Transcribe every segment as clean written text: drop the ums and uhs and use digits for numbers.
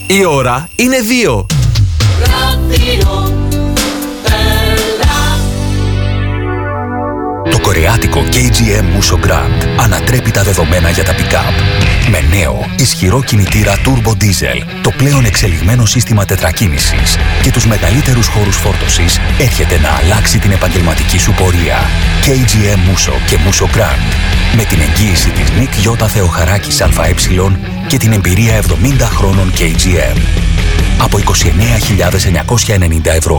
Η ώρα είναι 2. Το κορεάτικο KGM Musso Grand ανατρέπει τα δεδομένα για τα pick-up. Με νέο, ισχυρό κινητήρα Turbo Diesel, το πλέον εξελιγμένο σύστημα τετρακίνησης και τους μεγαλύτερους χώρους φόρτωσης, έρχεται να αλλάξει την επαγγελματική σου πορεία. KGM Musso και Musso Grand. Με την εγγύηση της Nick J. Θεοχαράκης ΑΕ και την εμπειρία 70 χρόνων KGM. Από 29.990 ευρώ.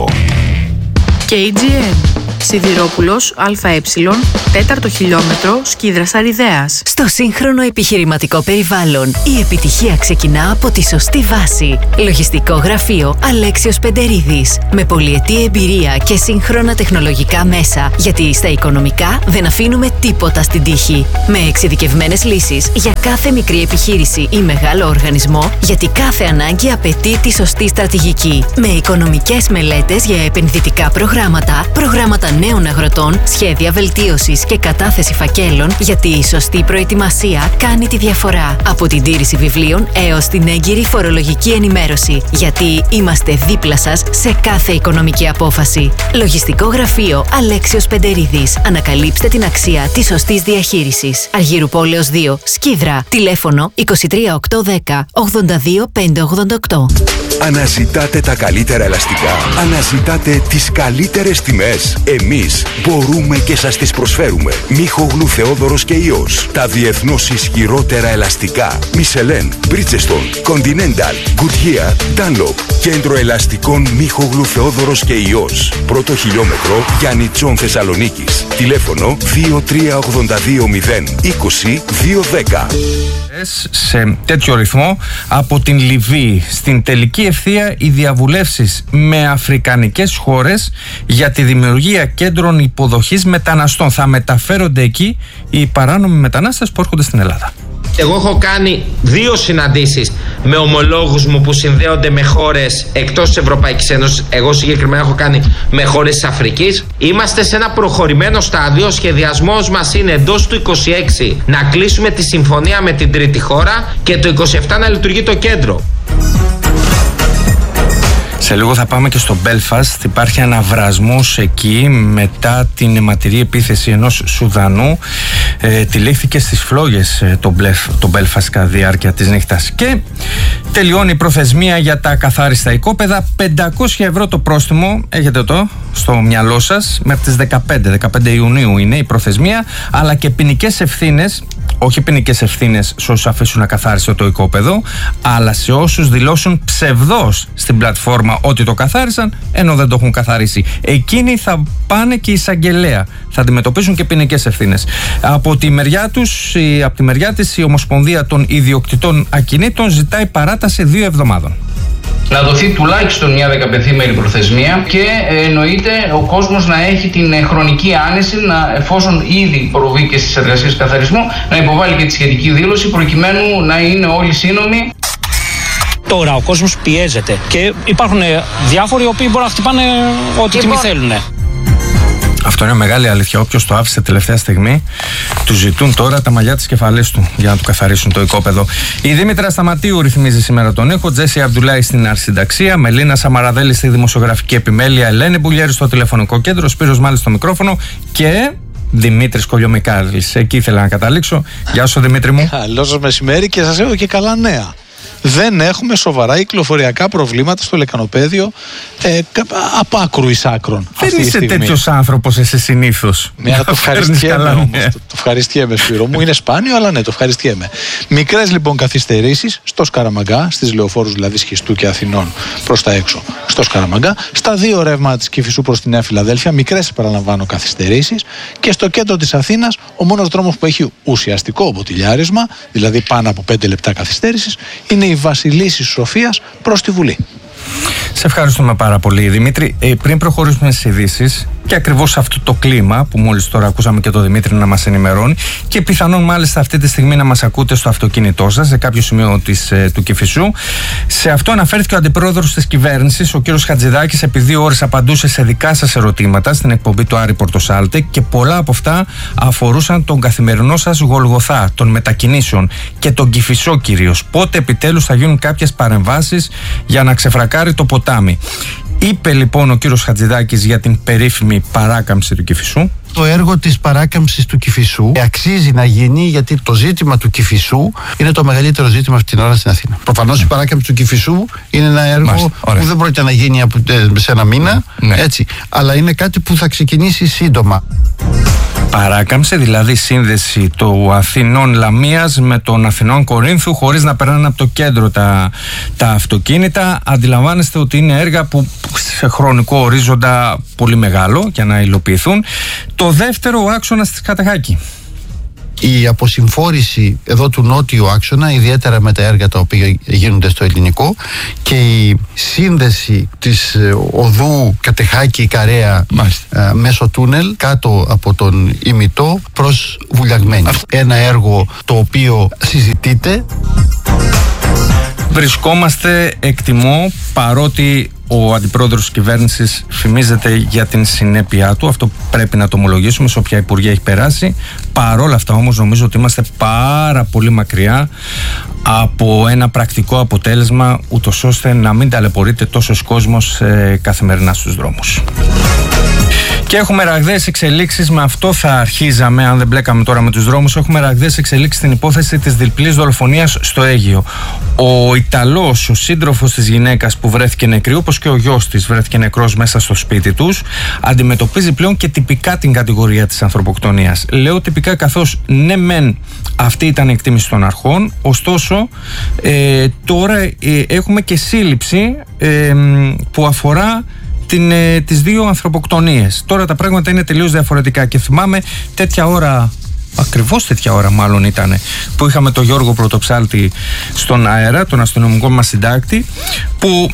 KGM. Σιδηρόπουλος ΑΕ, 4ο χιλιόμετρο, Σκίδρας Αριδέας. Στο σύγχρονο επιχειρηματικό περιβάλλον, η επιτυχία ξεκινά από τη σωστή βάση. Λογιστικό γραφείο Αλέξιος Πεντερίδης. Με πολυετή εμπειρία και σύγχρονα τεχνολογικά μέσα, γιατί στα οικονομικά δεν αφήνουμε τίποτα στην τύχη. Με εξειδικευμένες λύσεις για κάθε μικρή επιχείρηση ή μεγάλο οργανισμό, γιατί κάθε ανάγκη απαιτεί τη σωστή στρατηγική. Με οικονομικές μελέτες για επενδυτικά προγράμματα νέων αγροτών, σχέδια βελτίωσης και κατάθεση φακέλων, γιατί η σωστή προετοιμασία κάνει τη διαφορά. Από την τήρηση βιβλίων έως την έγκυρη φορολογική ενημέρωση, γιατί είμαστε δίπλα σας σε κάθε οικονομική απόφαση. Λογιστικό γραφείο Αλέξιος Πεντερίδης. Ανακαλύψτε την αξία της σωστής διαχείρισης. Αργύρου Πόλεως 2, Σκίδρα. Τηλέφωνο 23810 82588. Αναζητάτε τα καλύτερα ελαστικά. Αναζητάτε τις καλύτερες τιμές. Εμείς μπορούμε και σας τις προσφέρουμε. Μίχογλου Θεόδωρος και Υιός. Τα διεθνώς ισχυρότερα ελαστικά. Michelin, Bridgestone, Continental, Goodyear, Dunlop. Κέντρο ελαστικών Μίχογλου Θεόδωρος και Υιός. Πρώτο χιλιόμετρο Γιάννητσον Θεσσαλονίκης. Τηλέφωνο 23820 20 210. Σε τέτοιο ρυθμό από την Λιβύη. Στην τελική ευθεία οι διαβουλεύσεις με αφρικανικές χώρες για τη δημιουργία κέντρων υποδοχής μεταναστών. Θα μεταφέρονται εκεί οι παράνομοι μετανάστες που έρχονται στην Ελλάδα. Εγώ έχω κάνει 2 συναντήσεις με ομολόγους μου που συνδέονται με χώρες εκτός της Ευρωπαϊκής Ένωσης. Εγώ συγκεκριμένα έχω κάνει με χώρες της Αφρικής. Είμαστε σε ένα προχωρημένο στάδιο. Ο σχεδιασμός μας είναι εντός του 26 να κλείσουμε τη συμφωνία με την τρίτη χώρα και το 27 να λειτουργεί το κέντρο. Σε λίγο θα πάμε και στο Belfast. Υπάρχει αναβρασμός εκεί μετά την αιματηρή επίθεση ενός Σουδανού. Τυλίχθηκε στις φλόγες το Belfast κατά διάρκεια της νύχτας. Και τελειώνει η προθεσμία για τα ακαθάριστα οικόπεδα. 500 ευρώ το πρόστιμο. Έχετε το στο μυαλό σας. Μέχρι τις 15 Ιουνίου είναι η προθεσμία. Αλλά και ποινικές ευθύνες. Όχι ποινικές ευθύνες σε όσους αφήσουν ακαθάριστο το οικόπεδο, αλλά σε όσους δηλώσουν ψευδώς στην πλατφόρμα ότι το καθάρισαν ενώ δεν το έχουν καθαρίσει. Εκείνοι θα πάνε και εισαγγελέα. Θα αντιμετωπίσουν και ποινικές ευθύνες. Από τη μεριά της, η Ομοσπονδία των Ιδιοκτητών Ακινήτων ζητάει παράταση 2 εβδομάδων. Να δοθεί τουλάχιστον μια 15ημερη προθεσμία και εννοείται ο κόσμος να έχει την χρονική άνεση, εφόσον ήδη προβεί και στις εργασίες καθαρισμού, να υποβάλει και τη σχετική δήλωση προκειμένου να είναι όλοι σύνομοι. Τώρα ο κόσμος πιέζεται και υπάρχουν διάφοροι οι οποίοι μπορούν να χτυπάνε ό,τι τιμή θέλουν. Αυτό είναι μεγάλη αλήθεια. Όποιος το άφησε τελευταία στιγμή, του ζητούν τώρα τα μαλλιά της κεφαλής του για να του καθαρίσουν το οικόπεδο. Η Δήμητρα Σταματίου ρυθμίζει σήμερα τον ήχο, Τζέσι Αβδουλάη στην αρχισυνταξία, Μελίνα Σαμαραδέλη στη δημοσιογραφική επιμέλεια, Ελένη Μπουλιέρη στο τηλεφωνικό κέντρο, Σπύρος Μάλης στο μικρόφωνο και Δημήτρης Κολιομικάλης. Εκεί ήθελα να καταλήξω. Γεια σου Δημήτρη μου. Καλό σας μεσημέρι και σας έχω και καλά νέα. Δεν έχουμε σοβαρά κυκλοφοριακά προβλήματα στο λεκανοπέδιο από άκρου εις άκρων. Δεν είσαι τέτοιος άνθρωπος εσύ συνήθως. Ναι, το ευχαριστιέμαι όμως. Το ευχαριστιέμαι Σπύρο μου. Είναι σπάνιο, αλλά ναι, το ευχαριστιέμαι. Μικρές λοιπόν καθυστερήσεις στο Σκαραμαγκά, στις λεωφόρους δηλαδή Σχιστού και Αθηνών προς τα έξω στο Σκαραμαγκά. Στα 2 ρεύματα της Κηφισού προς τη Νέα Φιλαδέλφια, μικρές επαναλαμβάνω καθυστερήσεις. Και στο κέντρο της Αθήνας, ο μόνος δρόμος που έχει ουσιαστικό μποτιλιάρισμα, δηλαδή πάνω από 5 λεπτά καθυστέρησης, είναι η Βασιλίσσης Σοφίας προς τη Βουλή. Σε ευχαριστούμε πάρα πολύ Δημήτρη. Πριν προχωρήσουμε στις ειδήσεις, και ακριβώς σε αυτό το κλίμα που μόλις τώρα ακούσαμε και τον Δημήτρη να μας ενημερώνει, και πιθανόν μάλιστα αυτή τη στιγμή να μας ακούτε στο αυτοκίνητό σας σε κάποιο σημείο του Κηφισού. Σε αυτό αναφέρθηκε ο αντιπρόεδρος της κυβέρνησης, ο κύριος Χατζηδάκης, επί 2 ώρες απαντούσε σε δικά σας ερωτήματα στην εκπομπή του Άρη Πορτοσάλτε, και πολλά από αυτά αφορούσαν τον καθημερινό σας Γολγοθά των μετακινήσεων και τον Κηφισό κυρίως. Πότε επιτέλους θα γίνουν κάποιες παρεμβάσεις για να ξεφρακάρει το ποτάμι. Είπε λοιπόν ο κύριος Χατζηδάκης για την περίφημη παράκαμψη του Κηφισού. Το έργο της παράκαμψης του Κηφισού αξίζει να γίνει, γιατί το ζήτημα του Κηφισού είναι το μεγαλύτερο ζήτημα αυτή την ώρα στην Αθήνα. Προφανώς η παράκαμψη του Κηφισού είναι ένα έργο που δεν πρόκειται να γίνει σε ένα μήνα, έτσι, αλλά είναι κάτι που θα ξεκινήσει σύντομα. Παράκαμψη, δηλαδή σύνδεση του Αθηνών Λαμίας με τον Αθηνών Κορίνθου, χωρίς να περνάνε από το κέντρο τα αυτοκίνητα. Αντιλαμβάνεστε ότι είναι έργα που σε χρονικό ορίζοντα πολύ μεγάλο για να υλοποιηθούν. Το δεύτερο, ο άξονας της Κατεχάκη. Η αποσυμφόρηση εδώ του νότιου άξονα, ιδιαίτερα με τα έργα τα οποία γίνονται στο ελληνικό, και η σύνδεση της οδού Κατεχάκη-Καρέα μέσω τούνελ κάτω από τον Ημιτό προς Βουλιαγμένη. Ένα έργο το οποίο συζητείται. Βρισκόμαστε, εκτιμώ, παρότι ο αντιπρόεδρος της κυβέρνησης φημίζεται για την συνέπειά του, αυτό πρέπει να το ομολογήσουμε σε όποια υπουργεία έχει περάσει. Παρόλα αυτά όμως νομίζω ότι είμαστε πάρα πολύ μακριά από ένα πρακτικό αποτέλεσμα, ούτως ώστε να μην ταλαιπωρείται τόσος κόσμος καθημερινά στους δρόμους. Και έχουμε ραγδαίες εξελίξεις, με αυτό θα αρχίζαμε, αν δεν μπλέκαμε τώρα με τους δρόμους. Έχουμε ραγδαίες εξελίξεις στην υπόθεση της διπλής δολοφονίας στο Αίγυο. Ο Ιταλός, ο σύντροφος της γυναίκας που βρέθηκε νεκρή, όπως και ο γιος της βρέθηκε νεκρός μέσα στο σπίτι τους, αντιμετωπίζει πλέον και τυπικά την κατηγορία της ανθρωποκτονίας. Λέω τυπικά καθώς ναι μεν αυτή ήταν η εκτίμηση των αρχών, ωστόσο τώρα έχουμε και σύλληψη που αφορά τις 2 ανθρωποκτονίες. Τώρα τα πράγματα είναι τελείως διαφορετικά, και θυμάμαι τέτοια ώρα, ακριβώς τέτοια ώρα μάλλον ήταν, που είχαμε τον Γιώργο Πρωτοψάλτη στον αέρα, τον αστυνομικό μας συντάκτη, που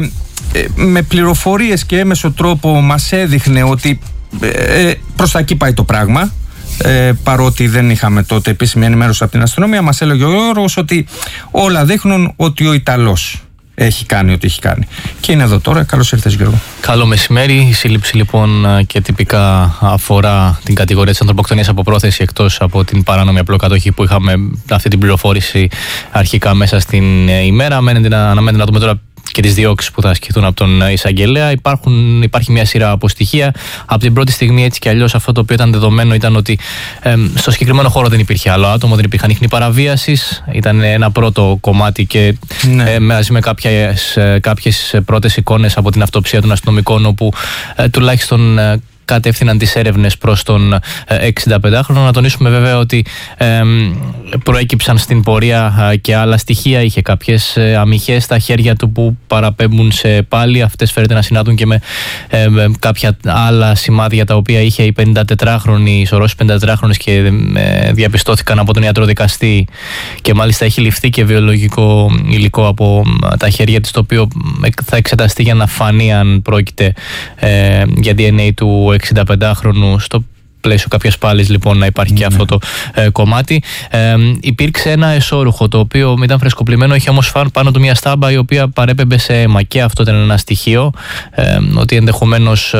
με πληροφορίες και έμεσο τρόπο μας έδειχνε ότι προς τα εκεί πάει το πράγμα. Παρότι δεν είχαμε τότε επίσημη ενημέρωση από την αστυνομία, μας έλεγε ο Γιώργος ότι όλα δείχνουν ότι ο Ιταλός έχει κάνει ό,τι έχει κάνει. Και είναι εδώ τώρα. Καλώς ήρθες, Γιώργο. Καλό μεσημέρι. Η σύλληψη λοιπόν και τυπικά αφορά την κατηγορία της ανθρωποκτονίας από πρόθεση, εκτός από την παράνομη απλοκατοχή που είχαμε αυτή την πληροφόρηση αρχικά μέσα στην ημέρα. Αναμένεται να δούμε τώρα και τις διώξεις που θα ασκηθούν από τον εισαγγελέα. Υπάρχει μια σειρά από στοιχεία. Από την πρώτη στιγμή, έτσι κι αλλιώς, αυτό το οποίο ήταν δεδομένο ήταν ότι στο συγκεκριμένο χώρο δεν υπήρχε άλλο άτομο, δεν υπήρχαν ίχνη παραβίασης. Ήταν ένα πρώτο κομμάτι, και μαζί με κάποιες πρώτες εικόνες από την αυτοψία των αστυνομικών, όπου τουλάχιστον κατεύθυναν τις έρευνες προς τον 65χρονο. Να τονίσουμε βέβαια ότι προέκυψαν στην πορεία και άλλα στοιχεία. Είχε κάποιες αμυχές στα χέρια του που παραπέμπουν σε πάλι. Αυτές φέρεται να συνάδουν και με κάποια άλλα σημάδια τα οποία είχε η 54χρονη, οι σωρώσεις 54χρονες, και διαπιστώθηκαν από τον ιατροδικαστή, και μάλιστα έχει ληφθεί και βιολογικό υλικό από τα χέρια της, το οποίο θα εξεταστεί για να φανεί αν πρόκειται για DNA του 65χρονου. Στο πλαίσιο κάποιας πάλης λοιπόν να υπάρχει και αυτό το κομμάτι. Υπήρξε ένα εσώρουχο το οποίο ήταν φρεσκοπλημένο, είχε όμως πάνω του μια στάμπα η οποία παρέπεμπε σε αίμα, και αυτό ήταν ένα στοιχείο, ότι ενδεχομένως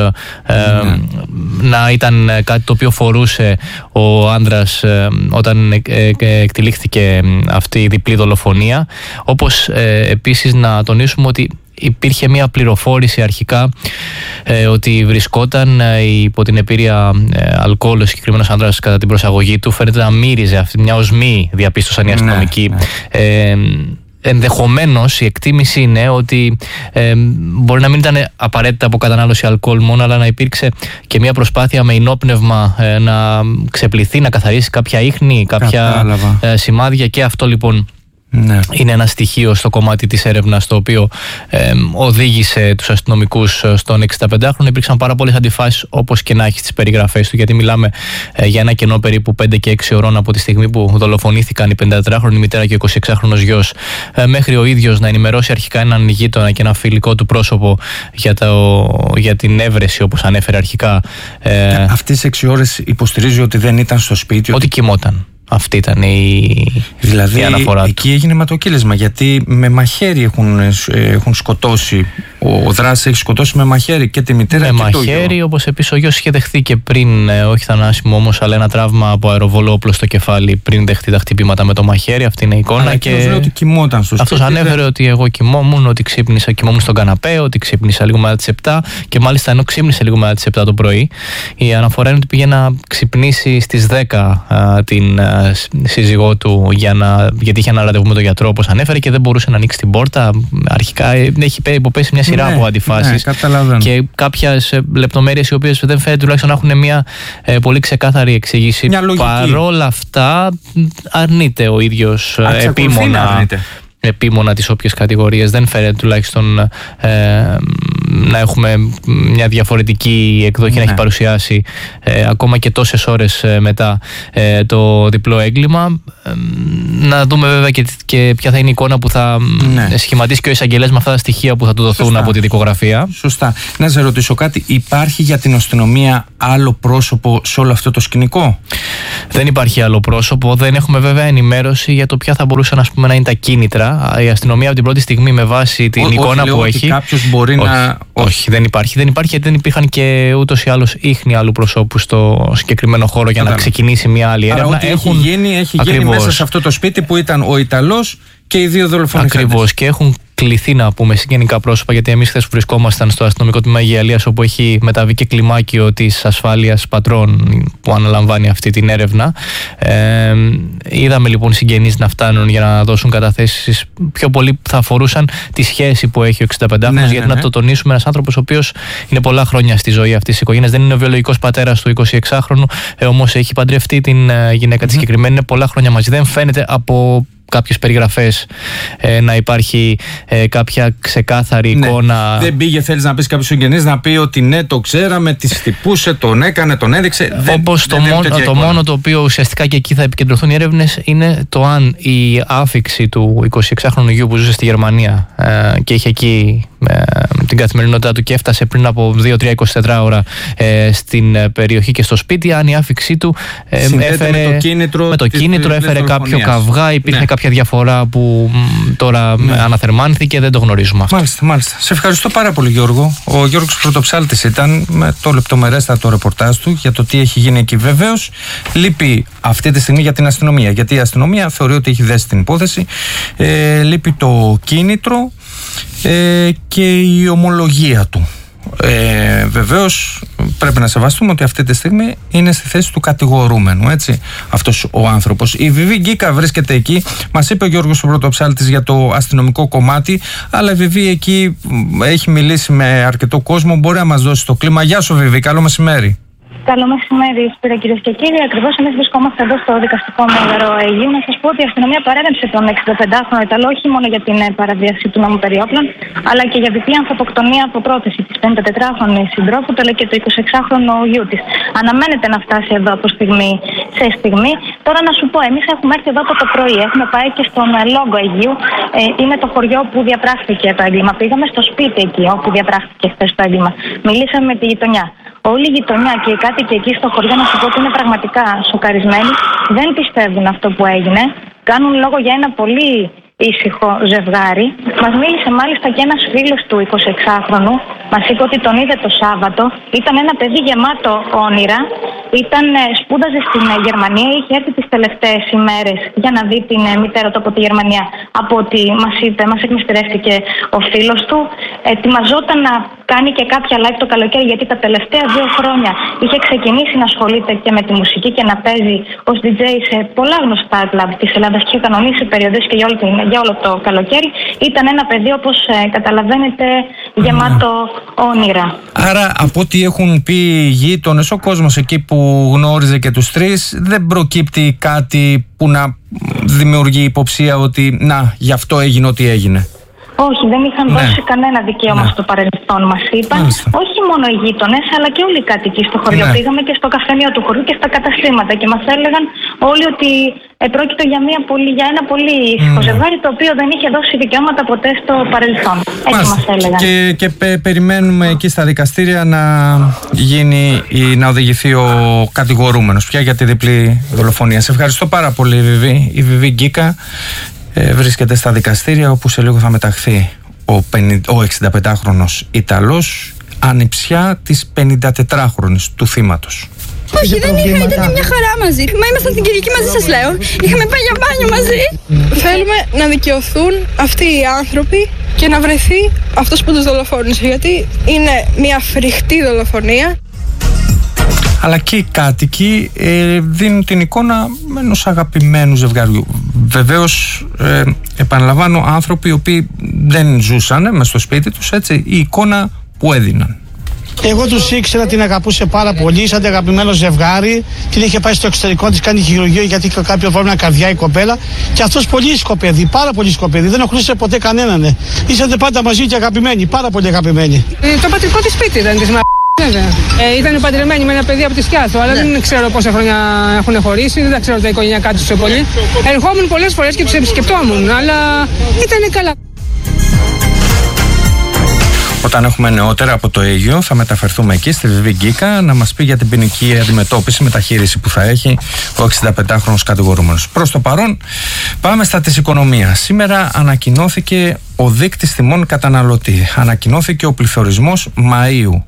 να ήταν κάτι το οποίο φορούσε ο άνδρας όταν εκτελήχθηκε αυτή η διπλή δολοφονία. Όπως επίσης να τονίσουμε ότι υπήρχε μια πληροφόρηση αρχικά ότι βρισκόταν υπό την επίρρεια αλκοόλ ο συγκεκριμένος άνδρας κατά την προσαγωγή του. Φαίνεται να μύριζε αυτή, μια οσμή διαπίστωσαν οι αστυνομικοί. Ενδεχομένως η εκτίμηση είναι ότι μπορεί να μην ήταν απαραίτητα από κατανάλωση αλκοόλ μόνο, αλλά να υπήρξε και μια προσπάθεια με ενόπνευμα να ξεπληθεί, να καθαρίσει κάποια ίχνη, κάποια σημάδια, και αυτό λοιπόν Ναι. Είναι ένα στοιχείο στο κομμάτι της έρευνας το οποίο οδήγησε τους αστυνομικούς στον 65χρονο. Υπήρξαν πάρα πολλές αντιφάσεις, όπως και να έχει τις περιγραφές του, γιατί μιλάμε για ένα κενό περίπου 5 και 6 ώρων από τη στιγμή που δολοφονήθηκαν η 54χρονη μητέρα και ο 26χρονος γιος, μέχρι ο ίδιος να ενημερώσει αρχικά έναν γείτονα και ένα φιλικό του πρόσωπο για την έβρεση, όπως ανέφερε αρχικά. Αυτές τις 6 ώρες υποστηρίζει ότι δεν ήταν στο σπίτι, ότι κοιμόταν. Αυτή ήταν η αναφορά του. Εκεί έγινε ματοκύλισμα, γιατί με μαχαίρι έχουν σκοτώσει. Ο δράσης έχει σκοτώσει με μαχαίρι και τη μητέρα και το γιο. Με μαχαίρι, όπως επίσης ο γιος είχε δεχθεί και πριν, όχι θανάσιμο όμως, αλλά ένα τραύμα από αεροβόλο όπλο στο κεφάλι πριν δεχτεί τα χτυπήματα με το μαχαίρι. Αυτή είναι η εικόνα. Αλλά και λέει ότι κοιμόταν στο σπίτι. Αυτός ανέφερε ότι εγώ κοιμόμουν, ότι κοιμόμουν στον καναπέ, ότι ξύπνησα λίγο μετά τις 7 και μάλιστα ενώ ξύπνησε λίγο μετά τις 7 το πρωί, η αναφορά είναι ότι πήγε να ξυπνήσει στις 10 την σύζυγό του γιατί είχε ένα ραντεβού με τον γιατρό, όπως ανέφερε, και δεν μπορούσε να ανοίξει την πόρτα. Αρχικά έχει υποπέσει μια σειρά από αντιφάσεις και κάποιες λεπτομέρειες οι οποίες δεν φαίνεται τουλάχιστον να έχουν μια πολύ ξεκάθαρη εξήγηση. Παρόλα αυτά αρνείται ο ίδιος επίμονα τις όποιες κατηγορίες. Δεν φαίνεται τουλάχιστον να έχουμε μια διαφορετική εκδοχή να έχει παρουσιάσει ακόμα και τόσες ώρες μετά το διπλό έγκλημα. Να δούμε βέβαια και ποια θα είναι η εικόνα που θα σχηματίσει και ο εισαγγελέας με αυτά τα στοιχεία που θα του δοθούν από τη δικογραφία. Σωστά. Να σε ρωτήσω κάτι, υπάρχει για την αστυνομία άλλο πρόσωπο σε όλο αυτό το σκηνικό? Δεν υπάρχει άλλο πρόσωπο. Δεν έχουμε βέβαια ενημέρωση για το ποια θα μπορούσαν να είναι τα κίνητρα. Η αστυνομία από την πρώτη στιγμή, με βάση την εικόνα που έχει. Κάποιος μπορεί όχι, δεν υπάρχει. Δεν υπάρχει γιατί δεν υπήρχαν και ούτως ή άλλως ίχνη άλλου προσώπου στο συγκεκριμένο χώρο για να ξεκινήσει μια άλλη έρευνα. Έχει γίνει μέσα σε αυτό το σπίτι που ήταν ο Ιταλός και οι δύο δολοφονηθέντες. Ακριβώς, και έχουν κληθεί να πούμε συγγενικά πρόσωπα, γιατί εμείς χθες βρισκόμασταν στο αστυνομικό τμήμα Αιγιαλίας, όπου έχει μεταβεί και κλιμάκιο της ασφάλειας πατρών που αναλαμβάνει αυτή την έρευνα. Είδαμε λοιπόν συγγενείς να φτάνουν για να δώσουν καταθέσεις. Πιο πολύ θα αφορούσαν τη σχέση που έχει ο 65χρονος, γιατί να το τονίσουμε, ένας άνθρωπος ο οποίος είναι πολλά χρόνια στη ζωή αυτής της οικογένειας. Δεν είναι ο βιολογικός πατέρας του 26χρονου, όμως έχει παντρευτεί την γυναίκα της συγκεκριμένη, είναι πολλά χρόνια μαζί. Δεν φαίνεται από κάποιες περιγραφές να υπάρχει κάποια ξεκάθαρη εικόνα. Δεν πήγε, θέλεις να πεις κάποιος συγγενής να πει ότι ναι, το ξέραμε, τη χτυπούσε, τον έκανε, τον έδειξε. Όπως το μόνο το οποίο ουσιαστικά και εκεί θα επικεντρωθούν οι έρευνες είναι το αν η άφιξη του 26χρονου γιου που ζούσε στη Γερμανία και είχε εκεί την καθημερινότητά του και έφτασε πριν από 2-3-24 ώρα στην περιοχή και στο σπίτι, αν η άφιξή του έφερε με το κίνητρο έφερε κάποιο καυγά, υπήρχε κάποια διαφορά που τώρα αναθερμάνθηκε, δεν το γνωρίζουμε αυτό. Μάλιστα. Σε ευχαριστώ πάρα πολύ, Γιώργο. Ο Γιώργος Πρωτοψάλτης ήταν με το λεπτομερέστατο ρεπορτάζ του για το τι έχει γίνει εκεί. Βεβαίως λείπει αυτή τη στιγμή για την αστυνομία, γιατί η αστυνομία θεωρεί ότι έχει δέσει την υπόθεση. Λείπει το κίνητρο και η ομολογία του. Βεβαίως πρέπει να σεβαστούμε ότι αυτή τη στιγμή είναι στη θέση του κατηγορούμενου, έτσι, αυτός ο άνθρωπος. Η Βιβί Γκίκα βρίσκεται εκεί. Μας είπε ο Γιώργος Πρωτοψάλτης για το αστυνομικό κομμάτι, αλλά η Βιβί εκεί έχει μιλήσει με αρκετό κόσμο. Μπορεί να μας δώσει το κλίμα. Γεια σου, Βιβί, καλό μεσημέρι. Καλό μεσημέρι, κυρίες και κύριοι. Ακριβώς εμείς βρισκόμαστε εδώ στο δικαστικό μέγαρο Αιγαίου. Να σας πω ότι η αστυνομία παρένεψε τον 65χρονο Ιταλό όχι μόνο για την παραβίαση του νόμου περί όπλων, αλλά και για διπλή ανθρωποκτονία από πρόθεση της 54χρονης συντρόφου, αλλά και του 26χρονου γιού της. Αναμένεται να φτάσει εδώ από στιγμή σε στιγμή. Τώρα να σου πω, εμείς έχουμε έρθει εδώ από το πρωί. Έχουμε πάει και στον Λόγκο Αιγαίου. Είναι το χωριό που διαπράχθηκε το έγκλημα. Πήγαμε στο σπίτι εκεί όπου διαπράχθηκε χθες το έγκλημα. Μιλήσαμε με τη γειτονιά. Όλη η γειτονιά και οι κάτοικοι εκεί στο χωριό, να σου πω ότι είναι πραγματικά σοκαρισμένοι. Δεν πιστεύουν αυτό που έγινε. Κάνουν λόγο για ένα πολύ ήσυχο ζευγάρι. Μας μίλησε μάλιστα και ένας φίλος του 26χρονου. Μας είπε ότι τον είδε το Σάββατο. Ήταν ένα παιδί γεμάτο όνειρα. Σπούδαζε στην Γερμανία. Είχε έρθει τις τελευταίες ημέρες για να δει την μητέρα του από τη Γερμανία. Από ό,τι μας είπε, μας εκμυστηρεύτηκε ο φίλος του. Ετοιμαζόταν να κάνει και κάποια live το καλοκαίρι, γιατί τα τελευταία 2 χρόνια είχε ξεκινήσει να ασχολείται και με τη μουσική και να παίζει ως DJ σε πολλά γνωστά κλαμπ της Ελλάδας και είχε κανονίσει περιοδίες και για όλο το καλοκαίρι. Ήταν ένα παιδί, όπως καταλαβαίνετε, γεμάτο όνειρα. Άρα, από ό,τι έχουν πει οι γείτονες, ο κόσμος εκεί που γνώριζε και τους τρεις, δεν προκύπτει κάτι που να δημιουργεί υποψία ότι να, γι' αυτό έγινε ό,τι έγινε? Όχι, δεν είχαν δώσει κανένα δικαίωμα στο παρελθόν, μας είπαν. Όχι μόνο οι γείτονες, αλλά και όλοι οι κάτοικοι στο χωριό. Πήγαμε και στο καφενείο του χωριού και στα καταστήματα και μας έλεγαν όλοι ότι πρόκειται για ένα πολύ ήσυχο ζευγάρι, το οποίο δεν είχε δώσει δικαιώματα ποτέ στο παρελθόν. Έτσι μας έλεγαν. Και περιμένουμε εκεί στα δικαστήρια να οδηγηθεί ο κατηγορούμενος πια για τη διπλή δολοφονία. Σε ευχαριστώ πάρα πολύ, Βιβί. Η Βιβί Γκίκα βρίσκεται στα δικαστήρια, όπου σε λίγο θα μεταχθεί ο 65χρονος Ιταλός, ανιψιά της 54χρονης του θύματος. Όχι, δεν ήταν μια χαρά μαζί. Μα ήμασταν στην Κυριακή μαζί, σας λέω. Είχαμε πάει για μπάνιο μαζί. Θέλουμε να δικαιωθούν αυτοί οι άνθρωποι και να βρεθεί αυτός που τους δολοφόνησε, γιατί είναι μια φρικτή δολοφονία. Αλλά και οι κάτοικοι δίνουν την εικόνα ενός αγαπημένου ζευγαριού. Βεβαίως, επαναλαμβάνω, άνθρωποι οι οποίοι δεν ζούσαν μες στο σπίτι τους, έτσι, η εικόνα που έδιναν. Εγώ τους ήξερα, την αγαπούσε πάρα πολύ, σαν αγαπημένο ζευγάρι. Την είχε πάει στο εξωτερικό, της κάνει χειρουργείο γιατί είχε κάποιο πρόβλημα καρδιά η κοπέλα. Και αυτός πολύ σκοπέδι, πάρα πολύ σκοπέδι. Δεν οχλούσε ποτέ κανέναν. Ήσατε πάντα μαζί και αγαπημένοι, πάρα πολύ αγαπημένοι. Το πατρικό της σπίτι ήταν της ήταν παντρεμένη με ένα παιδί από τη Σκιάθο, αλλά δεν ξέρω πόσα χρόνια έχουν χωρίσει, δεν τα ξέρω τα οικογενειακά τους πολύ. Ερχόμουν πολλές φορές και τους επισκεπτόμουν, αλλά ήταν καλά. Όταν έχουμε νεότερα από το Αίγυο, θα μεταφερθούμε εκεί στη Βιβί Γκίκα να μας πει για την ποινική αντιμετώπιση, μεταχείριση που θα έχει ο 65χρονος κατηγορούμενος. Προς το παρόν, πάμε στα της οικονομίας. Σήμερα ανακοινώθηκε ο δείκτης τιμών καταναλωτή. Ανακοινώθηκε ο πληθωρισμός Μαΐου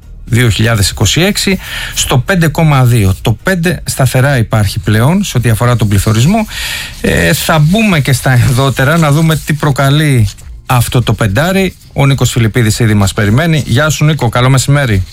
2026 στο 5,2. Το 5 σταθερά υπάρχει πλέον σε ό,τι αφορά τον πληθωρισμό. Θα μπούμε και στα ενδότερα να δούμε τι προκαλεί αυτό το πεντάρι. Ο Νίκος Φιλιππίδης ήδη μας περιμένει. Γεια σου, Νίκο, καλό μεσημέρι.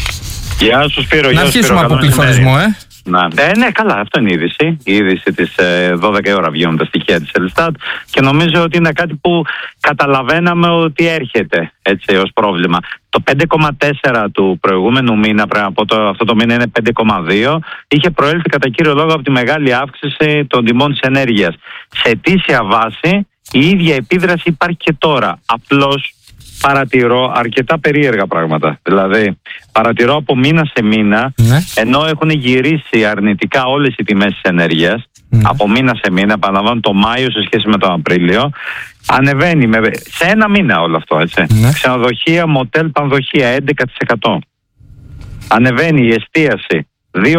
Γεια σου, Σπύρο. Να αρχίσουμε από πληθωρισμό, Ναι, καλά, αυτό είναι η είδηση. Η είδηση της 12 η ώρα βγαίνουν τα στοιχεία της Ελστάτ και νομίζω ότι είναι κάτι που καταλαβαίναμε ότι έρχεται έτσι ως πρόβλημα. Το 5,4 του προηγούμενου μήνα, πριν από αυτό το μήνα είναι 5,2, είχε προέλθει κατά κύριο λόγο από τη μεγάλη αύξηση των τιμών της ενέργειας. Σε ετήσια βάση η ίδια επίδραση υπάρχει και τώρα. Απλώς παρατηρώ αρκετά περίεργα πράγματα. Δηλαδή, παρατηρώ από μήνα σε μήνα, ενώ έχουν γυρίσει αρνητικά όλες οι τιμές της ενέργειας, από μήνα σε μήνα, επαναλαμβάνω το Μάιο σε σχέση με τον Απρίλιο, ανεβαίνει σε ένα μήνα όλο αυτό, έτσι. Ξενοδοχεία, μοτέλ, πανδοχεία, 11%. Ανεβαίνει η εστίαση,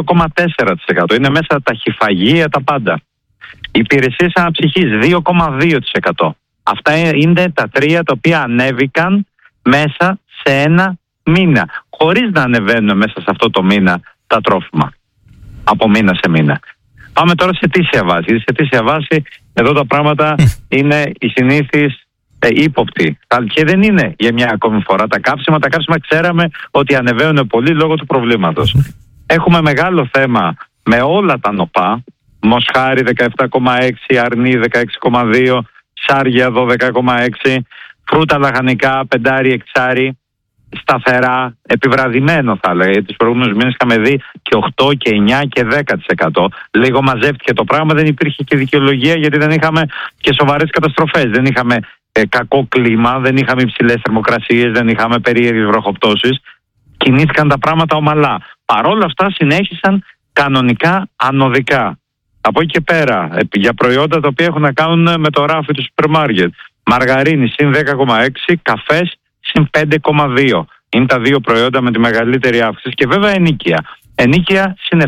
2,4%. Είναι μέσα τα χυφαγεία, τα πάντα. Υπηρεσίες αναψυχής, 2,2%. Αυτά είναι τα τρία τα οποία ανέβηκαν μέσα σε ένα μήνα, χωρίς να ανεβαίνουν μέσα σε αυτό το μήνα τα τρόφιμα, από μήνα σε μήνα. Πάμε τώρα σε ετήσια βάση. Σε ετήσια βάση εδώ τα πράγματα είναι οι συνήθεις ύποπτοι. Και δεν είναι για μια ακόμη φορά τα καύσιμα. Τα καύσιμα ξέραμε ότι ανεβαίνουν πολύ λόγω του προβλήματος. Έχουμε μεγάλο θέμα με όλα τα νοπά. Μοσχάρι 17,6, αρνί 16,2, ψάρια 12,6, φρούτα λαχανικά 5, 6, σταθερά, επιβραδυμένο θα έλεγα. Τις προηγούμενους μήνες είχαμε δει και 8 και 9 και 10%. Λίγο μαζεύτηκε το πράγμα, δεν υπήρχε και δικαιολογία γιατί δεν είχαμε και σοβαρές καταστροφές. Δεν είχαμε κακό κλίμα, δεν είχαμε υψηλές θερμοκρασίες, δεν είχαμε περίεργες βροχοπτώσεις. Κινήθηκαν τα πράγματα ομαλά. Παρόλα αυτά συνέχισαν κανονικά ανωδικά. Από εκεί και πέρα, για προϊόντα τα οποία έχουν να κάνουν με το ράφι του σούπερ μάρκετ. Μαργαρίνη συν 10,6, καφές συν 5,2. Είναι τα δύο προϊόντα με τη μεγαλύτερη αύξηση. Και βέβαια ενοίκια. Ενοίκια συν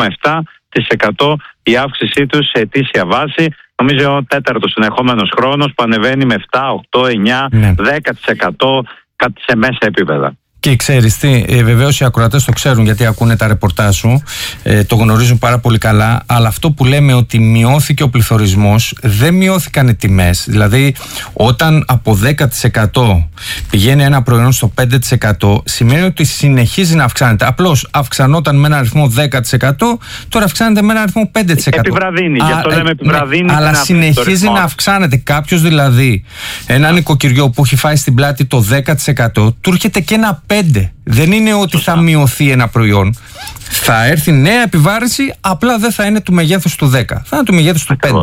7,7% η αύξησή τους σε ετήσια βάση. Νομίζω ο τέταρτος συνεχόμενος χρόνος που ανεβαίνει με 7, 8, 9, 10% σε μέσα επίπεδα. Και ξέρεις τι, βεβαίως οι ακροατές το ξέρουν γιατί ακούνε τα ρεπορτάζ σου, το γνωρίζουν πάρα πολύ καλά, αλλά αυτό που λέμε ότι μειώθηκε ο πληθωρισμός, δεν μειώθηκαν οι τιμές. Δηλαδή όταν από 10% πηγαίνει ένα προϊόν στο 5%, σημαίνει ότι συνεχίζει να αυξάνεται. Απλώς αυξανόταν με ένα αριθμό 10%, τώρα αυξάνεται με ένα αριθμό 5%. Επιβραδύνει, γι' αυτό λέμε επιβραδύνει. Αλλά συνεχίζει να αυξάνεται. Κάποιος δηλαδή, ένα νοικοκυριό που έχει φάει στην πλάτη το 10%, του έρχεται και ένα 5%. Δεν είναι ότι θα μειωθεί ένα προϊόν. Θα έρθει νέα επιβάρυνση, απλά δεν θα είναι του μεγέθους του 10%. Θα είναι του μεγέθους του 5%.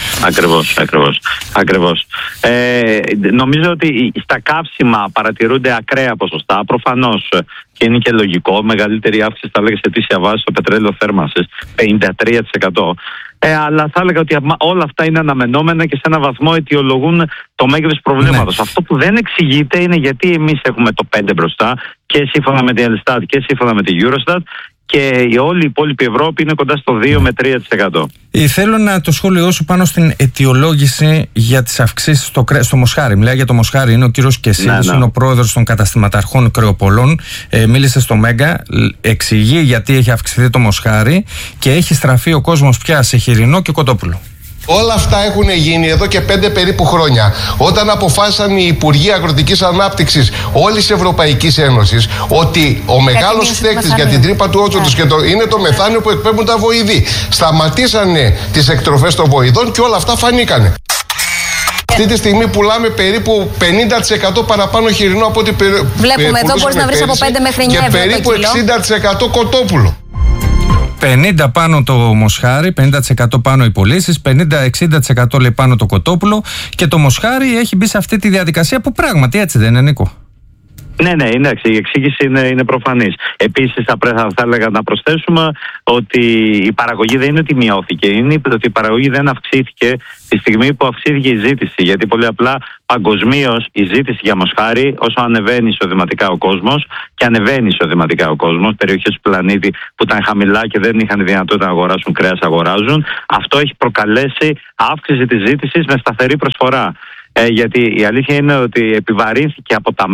Ακριβώς. Νομίζω ότι στα καύσιμα παρατηρούνται ακραία ποσοστά. Προφανώς και είναι και λογικό. Μεγαλύτερη αύξηση θα λέγε σε αιτήσια βάση στο πετρέλαιο θέρμανσης, 53%. Αλλά θα έλεγα ότι όλα αυτά είναι αναμενόμενα και σε έναν βαθμό αιτιολογούν το μέγεθος του προβλήματος. Ναι. Αυτό που δεν εξηγείται είναι γιατί εμείς έχουμε το 5 μπροστά και σύμφωνα με την Ελστάτ και σύμφωνα με την Eurostat και όλη η υπόλοιπη Ευρώπη είναι κοντά στο 2 με 3%. Θέλω να το σχόλιο σου πάνω στην αιτιολόγηση για τις αυξήσεις στο μοσχάρι. Μιλάει για το μοσχάρι, είναι ο κύριος Κεσίδης, είναι ο πρόεδρος των καταστηματαρχών κρεοπολών. Μίλησε στο Μέγκα, εξηγεί γιατί έχει αυξηθεί το μοσχάρι και έχει στραφεί ο κόσμος πια σε χοιρινό και κοτόπουλο. Όλα αυτά έχουν γίνει εδώ και 5 περίπου χρόνια. Όταν αποφάσισαν οι Υπουργοί Αγροτικής Ανάπτυξης όλης της Ευρωπαϊκής Ένωσης ότι ο μεγάλος φταίκτης για την τρύπα του ότσοντος είναι το μεθάνιο που εκπέμπουν τα βοηδή. Σταματήσανε τις εκτροφές των βοηδών και όλα αυτά φανήκανε. Αυτή τη στιγμή πουλάμε περίπου 50% παραπάνω χοιρινό από ό,τι βλέπουμε εδώ μπορείς να βρεις από 5 μέχρι 9 ευρώ και περίπου 60% κοτόπουλο. 50 πάνω το μοσχάρι, 50% πάνω οι πωλήσεις, 50-60% λέει πάνω το κοτόπουλο και το μοσχάρι έχει μπει σε αυτή τη διαδικασία που πράγματι έτσι δεν είναι, Νίκο? Ναι, η εξήγηση είναι προφανής. Επίσης θα έλεγα να προσθέσουμε ότι η παραγωγή δεν είναι ότι μειώθηκε, είναι ότι η παραγωγή δεν αυξήθηκε τη στιγμή που αυξήθηκε η ζήτηση. Γιατί πολύ απλά παγκοσμίως η ζήτηση για μοσχάρι, όσο ανεβαίνει εισοδηματικά ο κόσμος, και ανεβαίνει εισοδηματικά ο κόσμος, περιοχές του πλανήτη που ήταν χαμηλά και δεν είχαν δυνατότητα να αγοράσουν κρέας, αγοράζουν. Αυτό έχει προκαλέσει αύξηση της ζήτησης με σταθερή προσφορά. Γιατί η αλήθεια είναι ότι επιβαρύνθηκε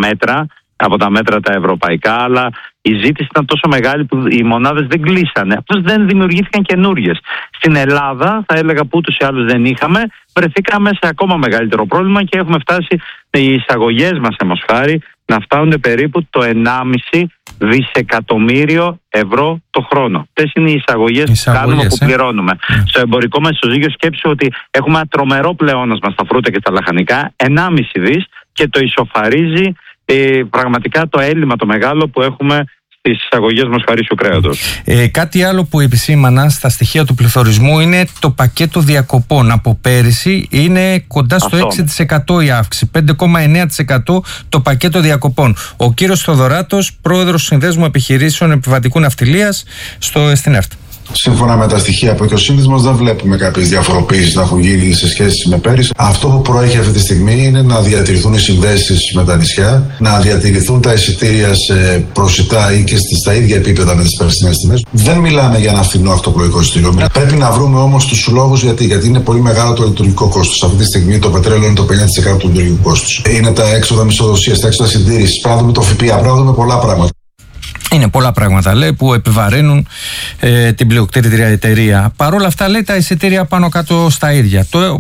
από τα μέτρα τα ευρωπαϊκά, αλλά η ζήτηση ήταν τόσο μεγάλη που οι μονάδες δεν κλείσανε. Απλώς δεν δημιουργήθηκαν καινούριες. Στην Ελλάδα, θα έλεγα που ούτως ή άλλως δεν είχαμε, βρεθήκαμε σε ακόμα μεγαλύτερο πρόβλημα και έχουμε φτάσει οι εισαγωγές μας σε μοσχάρι να φτάνουν περίπου το 1,5 δισεκατομμύριο ευρώ το χρόνο. Αυτές είναι οι εισαγωγές που κάνουμε, που πληρώνουμε. Στο εμπορικό μας ισοζύγιο σκέψου ότι έχουμε ένα τρομερό πλεόνασμα στα φρούτα και στα λαχανικά, 1,5 δις, και το ισοφαρίζει πραγματικά το έλλειμμα το μεγάλο που έχουμε στις εισαγωγές μοσχαρίσιου κρέατος. Κάτι άλλο που επισήμανα στα στοιχεία του πληθωρισμού είναι το πακέτο διακοπών. Από πέρυσι είναι κοντά στο 6% η αύξηση, 5,9% το πακέτο διακοπών. Ο κύριος Θοδωράτος, πρόεδρος του Συνδέσμου Επιχειρήσεων Επιβατικού Ναυτιλίας στην ΕΡΤ. Σύμφωνα με τα στοιχεία που έχει ο σύνδεσμος, δεν βλέπουμε κάποιες διαφοροποιήσεις να έχουν γίνει σε σχέση με πέρυσι. Αυτό που προέχει αυτή τη στιγμή είναι να διατηρηθούν οι συνδέσεις με τα νησιά, να διατηρηθούν τα εισιτήρια σε προσιτά ή και στα ίδια επίπεδα με τις περσινές τιμές. Δεν μιλάμε για ένα φθηνό αυτοπλοϊκό εισιτήριο. Πρέπει να βρούμε όμως τους λόγους γιατί είναι πολύ μεγάλο το λειτουργικό κόστος. Αυτή τη στιγμή το πετρέλαιο είναι το 50% του λειτουργικού κόστους. Είναι τα έξοδα μισθοδοσίας, τα έξοδα συντήρησης, πρέπει να δούμε το ΦΠΑ, πρέπει να δούμε πολλά πράγματα. Είναι πολλά πράγματα, λέει, που επιβαρύνουν την πλειοκτήτρια εταιρεία. Παρ' όλα αυτά, λέει, τα εισιτήρια πάνω κάτω στα ίδια. Το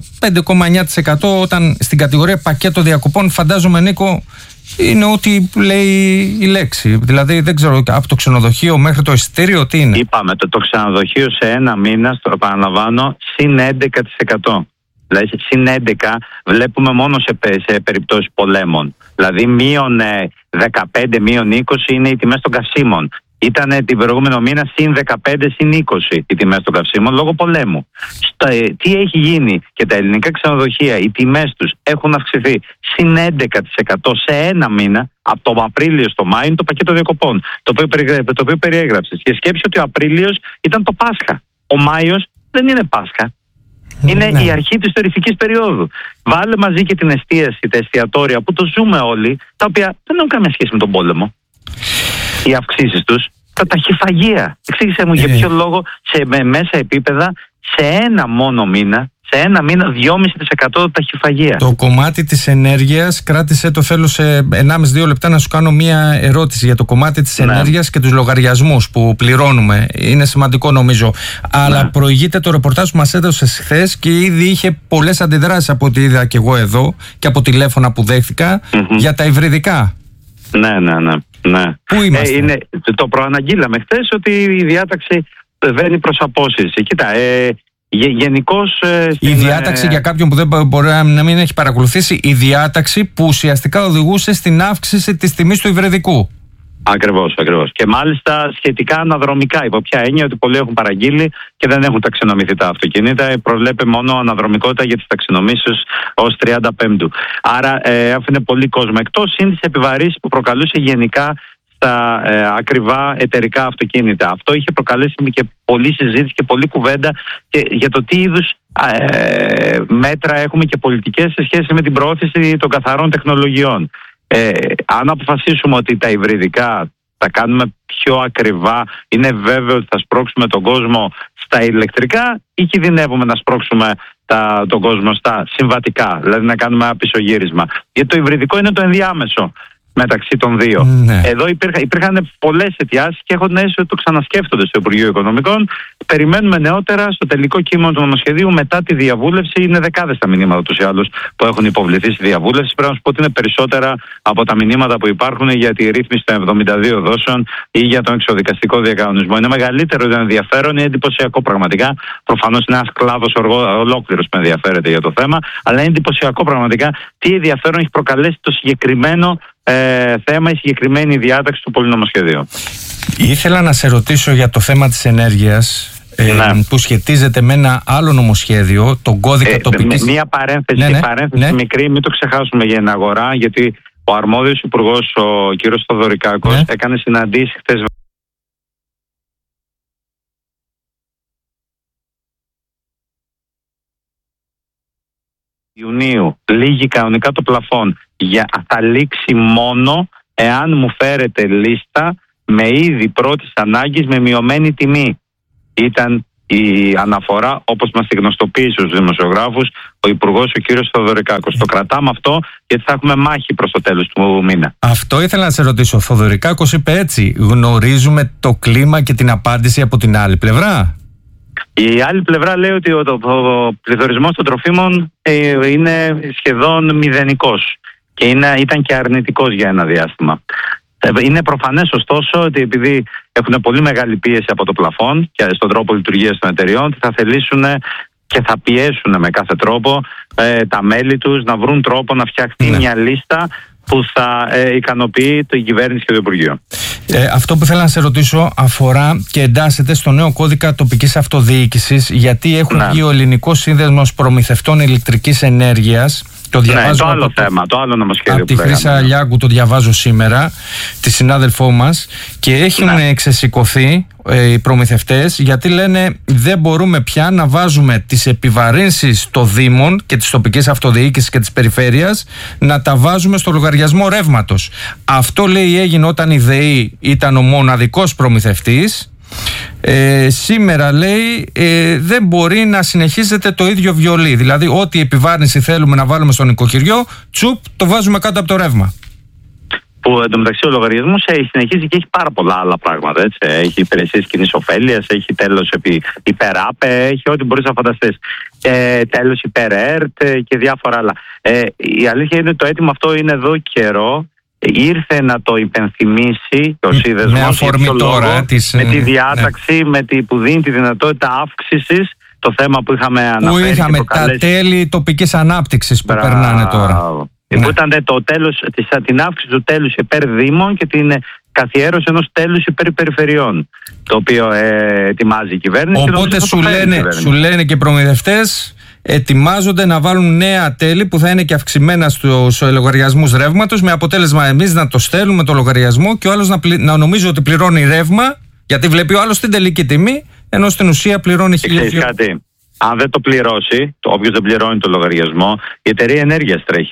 5,9% όταν στην κατηγορία πακέτο διακοπών, φαντάζομαι, Νίκο, είναι ό,τι λέει η λέξη. Δηλαδή, δεν ξέρω, από το ξενοδοχείο μέχρι το εισιτήριο, τι είναι? Είπαμε, το ξενοδοχείο σε ένα μήνα, το επαναλαμβάνω, συν 11%. Δηλαδή, συν 11 βλέπουμε μόνο σε περιπτώσεις πολέμων. Δηλαδή, μείον 15, μείον 20 είναι οι τιμές των καυσίμων. Ήταν την προηγούμενο μήνα συν 15, συν 20 οι τιμές των καυσίμων λόγω πολέμου. Τι έχει γίνει? Και τα ελληνικά ξενοδοχεία, οι τιμές τους έχουν αυξηθεί συν 11% σε ένα μήνα, από τον Απρίλιο στο Μάιο, είναι το πακέτο διακοπών, το οποίο περιέγραψες. Και σκέψου ότι ο Απρίλιος ήταν το Πάσχα. Ο Μάιος δεν είναι Πάσχα. Είναι η αρχή της τουριστικής περίοδου. Βάλε μαζί και την εστίαση, τα εστιατόρια που το ζούμε όλοι, τα οποία δεν έχουν καμία σχέση με τον πόλεμο. Οι αυξήσεις τους, τα ταχυφαγεία. Εξήγησέ μου για ποιο λόγο με μέσα επίπεδα σε ένα μόνο μήνα, σε ένα μήνα 2,5% ταχυφαγία. Το κομμάτι της ενέργειας, κράτησε το, θέλω σε 1,5-2 λεπτά να σου κάνω μία ερώτηση για το κομμάτι της ενέργειας και τους λογαριασμούς που πληρώνουμε. Είναι σημαντικό νομίζω. Αλλά προηγείται το ρεπορτάζ που μας έδωσες χθες και ήδη είχε πολλές αντιδράσεις από ό,τι είδα και εγώ εδώ και από τηλέφωνα που δέχτηκα για τα υβριδικά. Ναι. Πού είμαστε? Το προαναγγείλαμε χθες ότι η διάταξη βαίνει προς απόσυρση. Κοίτα, γενικώς η διάταξη, για κάποιον που δεν μπορεί να μην έχει παρακολουθήσει, η διάταξη που ουσιαστικά οδηγούσε στην αύξηση της τιμής του υβριδικού. Ακριβώς. Και μάλιστα σχετικά αναδρομικά. Υπό ποια έννοια? Ότι πολλοί έχουν παραγγείλει και δεν έχουν ταξινομηθεί τα αυτοκίνητα. Προβλέπει μόνο αναδρομικότητα για τις ταξινομήσεις ως 35. Άρα άφηνε πολύ κόσμο εκτός, είναι τις επιβαρύσεις που προκαλούσε γενικά στα ακριβά εταιρικά αυτοκίνητα. Αυτό είχε προκαλέσει και πολλή συζήτηση και πολλή κουβέντα και για το τι είδους μέτρα έχουμε και πολιτικές σε σχέση με την προώθηση των καθαρών τεχνολογιών. Αν αποφασίσουμε ότι τα υβριδικά τα κάνουμε πιο ακριβά, είναι βέβαιο ότι θα σπρώξουμε τον κόσμο στα ηλεκτρικά ή κινδυνεύουμε να σπρώξουμε τον κόσμο στα συμβατικά, δηλαδή να κάνουμε ένα πισωγύρισμα? Γιατί το υβριδικό είναι το ενδιάμεσο μεταξύ των δύο. Εδώ υπήρχαν πολλές αιτιάσεις και έχω την αίσθηση ότι το ξανασκέφτονται στο Υπουργείο Οικονομικών. Περιμένουμε νεότερα στο τελικό κείμενο του νομοσχεδίου μετά τη διαβούλευση. Είναι δεκάδες τα μηνύματα τους ή άλλους που έχουν υποβληθεί στη διαβούλευση. Πρέπει να σου πω ότι είναι περισσότερα από τα μηνύματα που υπάρχουν για τη ρύθμιση των 72 δόσεων ή για τον εξοδικαστικό διακανονισμό. Είναι μεγαλύτερο το ενδιαφέρον, είναι εντυπωσιακό πραγματικά. Προφανώς είναι ένας κλάδος ολόκληρος που ενδιαφέρεται για το θέμα, αλλά είναι εντυπωσιακό πραγματικά τι ενδιαφέρον έχει προκαλέσει το συγκεκριμένο θέμα, η συγκεκριμένη διάταξη του πολυνομοσχεδίου. Ήθελα να σε ρωτήσω για το θέμα της ενέργειας που σχετίζεται με ένα άλλο νομοσχέδιο, τον κώδικα τοπικής... Μία παρένθεση μικρή, μην το ξεχάσουμε για την αγορά, γιατί ο αρμόδιος υπουργός, ο κύριος Θοδωρικάκος, έκανε συναντήσεις χθες Ιουνίου. Λύγει κανονικά το πλαφόν. Θα λήξει μόνο εάν μου φέρετε λίστα με είδη πρώτης ανάγκης με μειωμένη τιμή. Ήταν η αναφορά, όπως μας τη γνωστοποίησε στους δημοσιογράφους ο υπουργός, ο κύριος Θοδωρικάκος. Το κρατάμε αυτό γιατί θα έχουμε μάχη προς το τέλος του μήνα. Αυτό ήθελα να σε ρωτήσω. Ο Θοδωρικάκος είπε έτσι: γνωρίζουμε το κλίμα και την απάντηση από την άλλη πλευρά? Η άλλη πλευρά λέει ότι ο πληθωρισμός των τροφίμων είναι σχεδόν μηδενικός και ήταν και αρνητικός για ένα διάστημα. Είναι προφανές ωστόσο ότι επειδή έχουν πολύ μεγάλη πίεση από το πλαφόν και στον τρόπο λειτουργίας των εταιριών, θα θελήσουν και θα πιέσουν με κάθε τρόπο τα μέλη τους να βρουν τρόπο να φτιαχτεί μια λίστα που θα ικανοποιεί την κυβέρνηση και το Υπουργείο. Αυτό που θέλω να σε ρωτήσω αφορά και εντάσσεται στο νέο κώδικα τοπικής αυτοδιοίκησης, γιατί έχουν βγει ο Ελληνικός Σύνδεσμος Προμηθευτών Ηλεκτρικής Ενέργειας. Το άλλο θέμα, το άλλο νομοσχέδιο. Από τη Χρύσα Λιάγκου το διαβάζω σήμερα, τη συνάδελφό μας, και έχουν ξεσηκωθεί οι προμηθευτές, γιατί λένε δεν μπορούμε πια να βάζουμε τις επιβαρύνσεις των Δήμων και της τοπικής αυτοδιοίκησης και της περιφέρειας να τα βάζουμε στο λογαριασμό ρεύματος. Αυτό, λέει, έγινε όταν η ΔΕΗ ήταν ο μοναδικός προμηθευτής. Σήμερα, λέει, δεν μπορεί να συνεχίζεται το ίδιο βιολί. Δηλαδή ό,τι επιβάρυνση θέλουμε να βάλουμε στο νοικοκυριό, τσουπ, το βάζουμε κάτω από το ρεύμα. Που εντωμεταξύ ο λογαριασμός συνεχίζει και έχει πάρα πολλά άλλα πράγματα. Έτσι. Έχει υπηρεσίες κοινής ωφέλειας, έχει τέλος υπεράπε, έχει ό,τι μπορείς να φανταστείς. Τέλος υπερέρτ και διάφορα άλλα. Η αλήθεια είναι ότι το αίτημα αυτό είναι εδώ καιρό. Ήρθε να το υπενθυμίσει ο Σύνδεσμος με αφορμή τώρα με τη διάταξη που δίνει τη δυνατότητα αύξησης, το θέμα που είχαμε αναφέρει. Που είχαμε τα τέλη τοπικής ανάπτυξης που περνάνε τώρα. Που ήταν το τέλος, την αύξηση του τέλους υπέρ Δήμων και την καθιέρωση ενός τέλους υπέρ περιφερειών, το οποίο ετοιμάζει η κυβέρνηση. Οπότε σου λένε και οι προμηθευτές ετοιμάζονται να βάλουν νέα τέλη που θα είναι και αυξημένα στους λογαριασμούς ρεύματος, με αποτέλεσμα εμείς να το στέλνουμε το λογαριασμό και ο άλλος να νομίζει ότι πληρώνει ρεύμα, γιατί βλέπει ο άλλος την τελική τιμή, ενώ στην ουσία πληρώνει 1.000 κάτι. Αν δεν το πληρώσει, όποιος δεν πληρώνει το λογαριασμό, η εταιρεία ενέργειας τρέχει.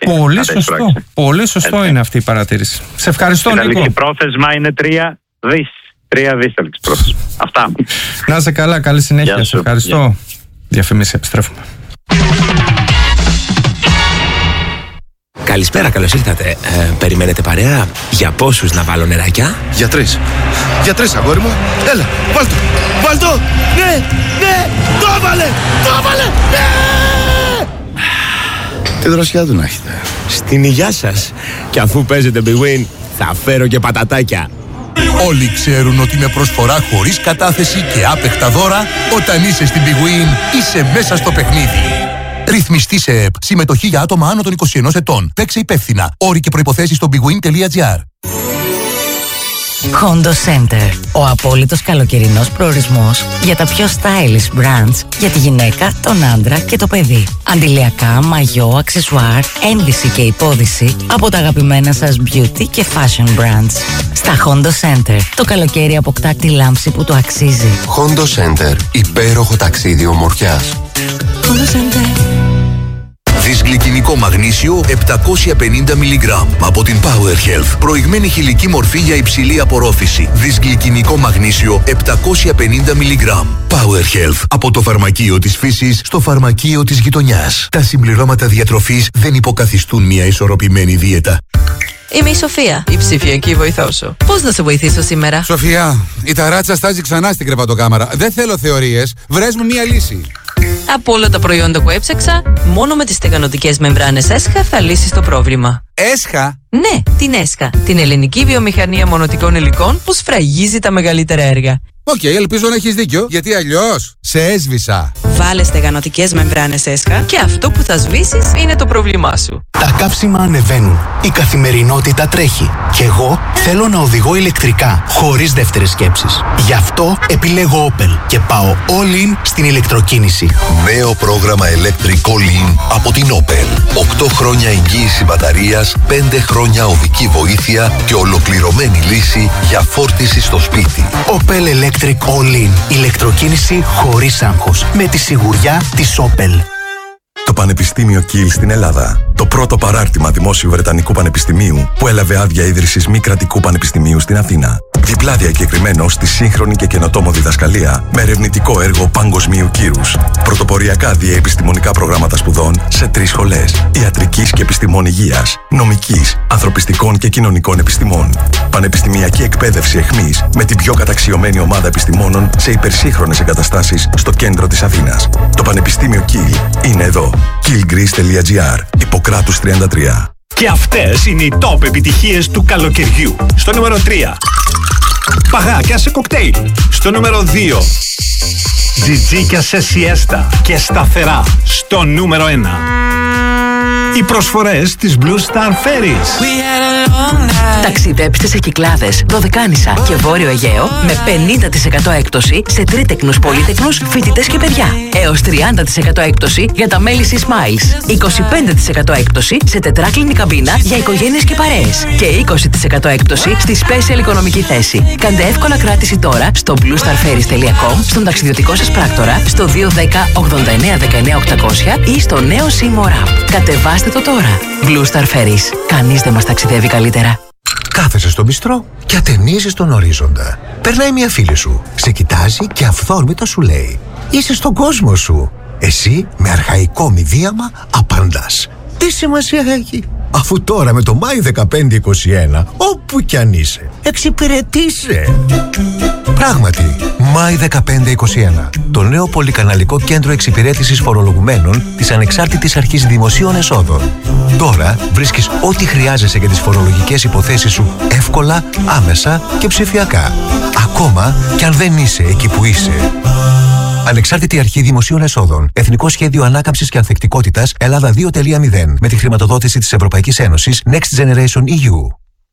Πολύ σωστό είναι αυτή η παρατήρηση. Σε ευχαριστώ, Νίκο. Η πρόθεσμα είναι 3 δις. 3 δις τελική πρόθεσμα. Αυτά. Να είσαι καλά, καλή συνέχεια. Σε ευχαριστώ. Διαφημίσεις, επιστρέφουμε. Καλησπέρα, καλώς ήρθατε. Περιμένετε παρέα? Για πόσους να βάλω νεράκια? Για 3. Για 3, αγόρι μου. Έλα, βάλτο. Βάλτο. Ναι, ναι. Το έβαλε. Το έβαλε. Ναι. Τι δροσιά του να έχετε. Στην υγειά σας. Και αφού παίζετε Big Win, θα φέρω και πατατάκια. Όλοι ξέρουν ότι με προσφορά χωρίς κατάθεση και άπεχτα δώρα, όταν είσαι στην Big Win, είσαι μέσα στο παιχνίδι. Ρυθμιστή σε ΕΠ. Συμμετοχή για άτομα άνω των 21 ετών. Παίξε υπεύθυνα. Όροι και προϋποθέσεις στο bigwin.gr. Hondo Center. Ο απόλυτος καλοκαιρινός προορισμός για τα πιο stylish brands για τη γυναίκα, τον άντρα και το παιδί. Αντιλιακά, μαγιό, αξεσουάρ, ένδυση και υπόδυση από τα αγαπημένα σας beauty και fashion brands. Στα Hondo Center. Το καλοκαίρι αποκτά τη λάμψη που το αξίζει. Hondo Center. Υπέροχο ταξίδι ομορφιάς. Hondo Center. Δυσγλυκινικό μαγνήσιο 750 mg από την Power Health. Προηγμένη χηλική μορφή για υψηλή απορρόφηση. Δυσγλυκινικό μαγνήσιο 750 mg. Power Health. Από το φαρμακείο της φύσης στο φαρμακείο της γειτονιάς. Τα συμπληρώματα διατροφής δεν υποκαθιστούν μια ισορροπημένη δίαιτα. Είμαι η Σοφία, η ψηφιακή βοηθό σου. Πώς να σε βοηθήσω σήμερα? Σοφία, η ταράτσα στάζει ξανά στην κρεβατοκάμαρα. Δεν θέλω θεωρίες. Βρες μου μια λύση. Από όλα τα προϊόντα που έψαξα, μόνο με τις στεγανοτικές μεμβράνες ΕΣΧΑ θα λύσεις το πρόβλημα. ΕΣΧΑ? Ναι, την ΕΣΧΑ. Την ελληνική βιομηχανία μονοτικών υλικών που σφραγίζει τα μεγαλύτερα έργα. Οκ, ελπίζω να έχεις δίκιο, γιατί αλλιώς σε έσβησα. Βάλε στεγανοτικές μεμβράνες ΕΣΧΑ και αυτό που θα σβήσεις είναι το πρόβλημά σου. Τα καύσιμα ανεβαίνουν. Η καθημερινότητα τρέχει. Και εγώ θέλω να οδηγώ ηλεκτρικά, χωρίς δεύτερες σκέψεις. Γι' αυτό επιλέγω Opel και πάω all in στην ηλεκτροκίνηση. Νέο πρόγραμμα Electric All In από την Opel. 8 χρόνια εγγύηση μπαταρίας, 5 χρόνια οδική βοήθεια και ολοκληρωμένη λύση για φόρτιση στο σπίτι. Opel Electric All In. Ηλεκτροκίνηση χωρίς άγχος. Με τη σιγουριά της Opel. Το Πανεπιστήμιο Kiel στην Ελλάδα. Το πρώτο παράρτημα δημόσιου Βρετανικού Πανεπιστημίου που έλαβε άδεια ίδρυσης μη κρατικού πανεπιστημίου στην Αθήνα. Διπλά διακεκριμένο στη σύγχρονη και καινοτόμο διδασκαλία με ερευνητικό έργο παγκοσμίου κύρους. Πρωτοποριακά διαεπιστημονικά προγράμματα σπουδών σε 3 σχολές. Ιατρικής και επιστημών υγείας, νομικής, ανθρωπιστικών και κοινωνικών επιστημών. Πανεπιστημιακή εκπαίδευση εχμής με την πιο καταξιωμένη ομάδα επιστημόνων σε υπερσύγχρονες εγκαταστάσεις στο κέντρο της Αθήνας. Το Πανεπιστήμιο Kiel είναι εδώ. kielgreece.gr. Ιπποκράτους 33. Και αυτές είναι οι top επιτυχίες του καλοκαιριού. Στο νούμερο 3. Παγάκια σε κοκτέιλ. Στο νούμερο 2. Τζιτζίκια σε σιέστα και σταθερά. Στο νούμερο 1. Οι προσφορές της Blue Star Ferries. Ταξιδέψτε σε Κυκλάδες, Δωδεκάνησα και Βόρειο Αιγαίο με 50% έκπτωση σε τρίτεκνους, πολύτεκνους, φοιτητές και παιδιά. Έως 30% έκπτωση για τα μέλη της Smiles. 25% έκπτωση σε τετράκλινη καμπίνα για οικογένειες και παρέες. Και 20% έκπτωση στη special οικονομική θέση. Κάντε εύκολα κράτηση τώρα στο bluestarferries.com, στον ταξιδιωτικό σας πράκτορα, στο 210 89 19 800 ή στο νέο Seymour App. Κατεβάστε το τώρα. Blue Star Ferries. Κανείς δεν μας ταξιδεύει καλύτερα. Κάθεσαι στο μπιστρό και ατενίζεις τον ορίζοντα. Περνάει μια φίλη σου, σε κοιτάζει και αυθόρμητα σου λέει: είσαι στον κόσμο σου. Εσύ με αρχαϊκό μηδίαμα απαντάς: τι σημασία έχει, αφού τώρα με το Μάη 1521 όπου κι αν είσαι εξυπηρετείσαι. Πράγματι, Μάη 1521, το νέο πολυκαναλικό κέντρο εξυπηρέτησης φορολογουμένων της Ανεξάρτητης Αρχής Δημοσίων Εσόδων. Τώρα βρίσκεις ό,τι χρειάζεσαι για τις φορολογικές υποθέσεις σου εύκολα, άμεσα και ψηφιακά. Ακόμα κι αν δεν είσαι εκεί που είσαι. Ανεξάρτητη Αρχή Δημοσίων Εσόδων. Εθνικό Σχέδιο Ανάκαμψης και Ανθεκτικότητας Ελλάδα 2.0 με τη χρηματοδότηση της Ευρωπαϊκής Ένωσης Next Generation EU.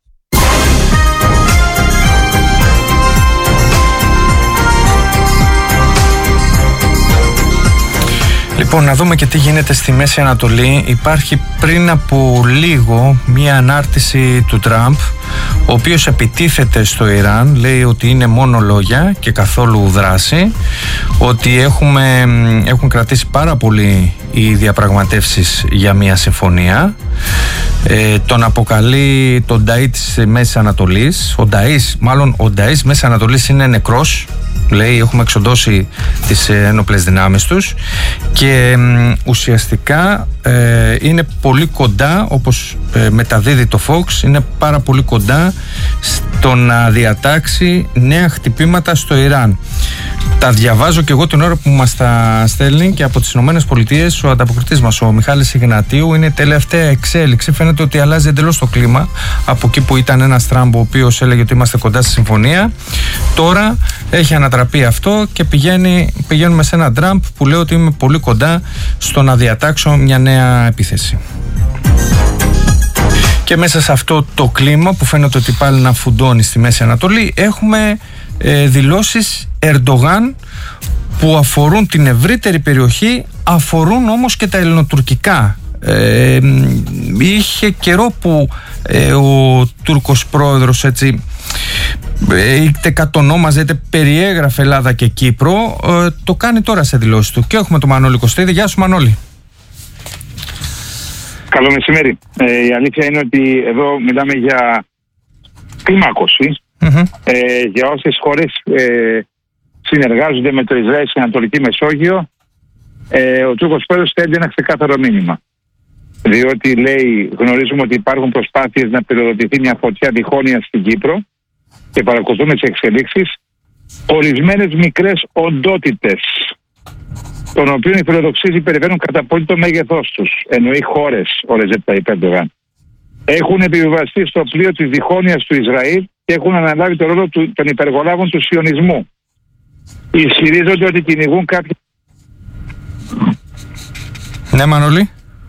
Λοιπόν, να δούμε και τι γίνεται στη Μέση Ανατολή. Υπάρχει πριν από λίγο μία ανάρτηση του Τραμπ, ο οποίος επιτίθεται στο Ιράν, λέει ότι είναι μόνο λόγια και καθόλου δράση, ότι έχουν κρατήσει πάρα πολύ οι διαπραγματεύσεις για μία συμφωνία. Τον αποκαλεί τον Νταΐ της Μέσης Ανατολής. Ο Νταΐς Μέσης Ανατολής είναι νεκρός. Λέει έχουμε εξοντώσει τις ένοπλες δυνάμεις τους και ουσιαστικά είναι πολύ κοντά, όπως μεταδίδει το Fox, είναι πάρα πολύ κοντά στο να διατάξει νέα χτυπήματα στο Ιράν. Τα διαβάζω και εγώ την ώρα που μας τα στέλνει και από τις Ηνωμένες Πολιτείες ο ανταποκριτής μας, ο Μιχάλης Ιγνατίου. Είναι τελευταία εξέλιξη. Φαίνεται ότι αλλάζει εντελώς το κλίμα από εκεί που ήταν ένας Τραμπ ο οποίος έλεγε ότι είμαστε κοντά στη συμφωνία. Τώρα έχει ανατραπεί αυτό και πηγαίνουμε σε έναν Τραμπ που λέει ότι είμαι πολύ κοντά στο να διατάξω μια νέα επίθεση. Και μέσα σε αυτό το κλίμα που φαίνεται ότι πάλι να φουντώνει στη Μέση Ανατολή, έχουμε δηλώσεις Ερντογάν που αφορούν την ευρύτερη περιοχή, αφορούν όμως και τα ελληνοτουρκικά. Είχε καιρό που ο Τούρκος πρόεδρος έτσι είτε κατονόμαζε είτε περιέγραφε Ελλάδα και Κύπρο, το κάνει τώρα σε δηλώσεις του. Και έχουμε τον Μανώλη Κωστίδη. Γεια σου Μανώλη. Καλό μεσημέρι. Η αλήθεια είναι ότι εδώ μιλάμε για κλιμάκωση για όσες χώρες συνεργάζονται με το Ισραήλ στην Ανατολική Μεσόγειο. Ο Τούρκος πρόεδρος θέλει ένα ξεκάθαρο μήνυμα. Διότι λέει, γνωρίζουμε ότι υπάρχουν προσπάθειες να πυροδοτηθεί μια φωτιά διχόνοια στην Κύπρο και παρακολουθούμε τις εξελίξεις. Ορισμένες μικρές οντότητες, των οποίων οι φιλοδοξίες υπερβαίνουν κατά πολύ το μέγεθός τους, εννοεί χώρες, ο Ρετζέπ Ταϊπ Ερντογάν, έχουν επιβιβαστεί στο πλοίο της διχόνοιας του Ισραήλ και έχουν αναλάβει το ρόλο των υπεργολάβων του σιωνισμού. Ισχυρίζονται ότι κυνηγούν κάποια... Ναι Μανώλη.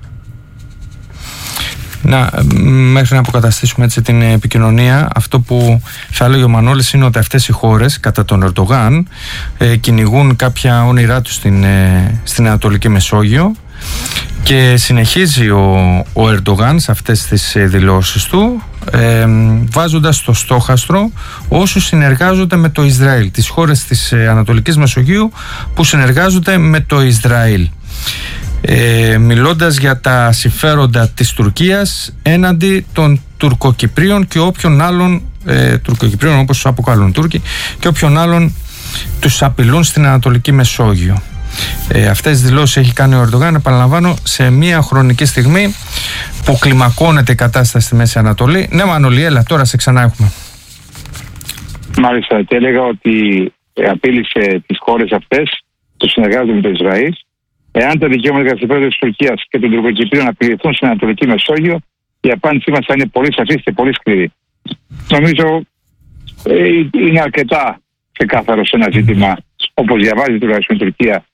Μέχρι να αποκαταστήσουμε έτσι την επικοινωνία, αυτό που θα έλεγε ο Μανώλης είναι ότι αυτές οι χώρες κατά τον Ερντογάν κυνηγούν κάποια όνειρά τους στην Ανατολική Μεσόγειο και συνεχίζει ο Ερντογάν σε αυτές τις δηλώσεις του βάζοντας στο στόχαστρο όσους συνεργάζονται με το Ισραήλ, τις χώρες της Ανατολικής Μεσογείου που συνεργάζονται με το Ισραήλ, μιλώντας για τα συμφέροντα της Τουρκίας έναντι των Τουρκοκυπρίων και όποιον άλλον Τουρκοκυπρίων όπως αποκαλούν Τούρκοι και όποιον άλλον τους απειλούν στην Ανατολική Μεσόγειο. Αυτές τις δηλώσεις έχει κάνει ο Ερντογάν, επαναλαμβάνω, σε μια χρονική στιγμή που κλιμακώνεται η κατάσταση στη Μέση Ανατολή. Ναι Μανώλη, έλα, τώρα σε ξανά έχουμε. Μάλιστα, και έλεγα ότι απείλησε τις χώρες αυτές που συνεργάζονται με το Ισραήλ. Εάν τα δικαιώματα για συμφέροντα της Τουρκίας και των Τουρκοκυπρίων απειληθούν στην Ανατολική Μεσόγειο, η απάντησή μας θα είναι πολύ σαφής και πολύ σκληρή. Νομίζω είναι αρκετά ξεκάθαρο σε ένα ζήτημα, όπως διαβάζει τουλάχιστον η Τουρκία.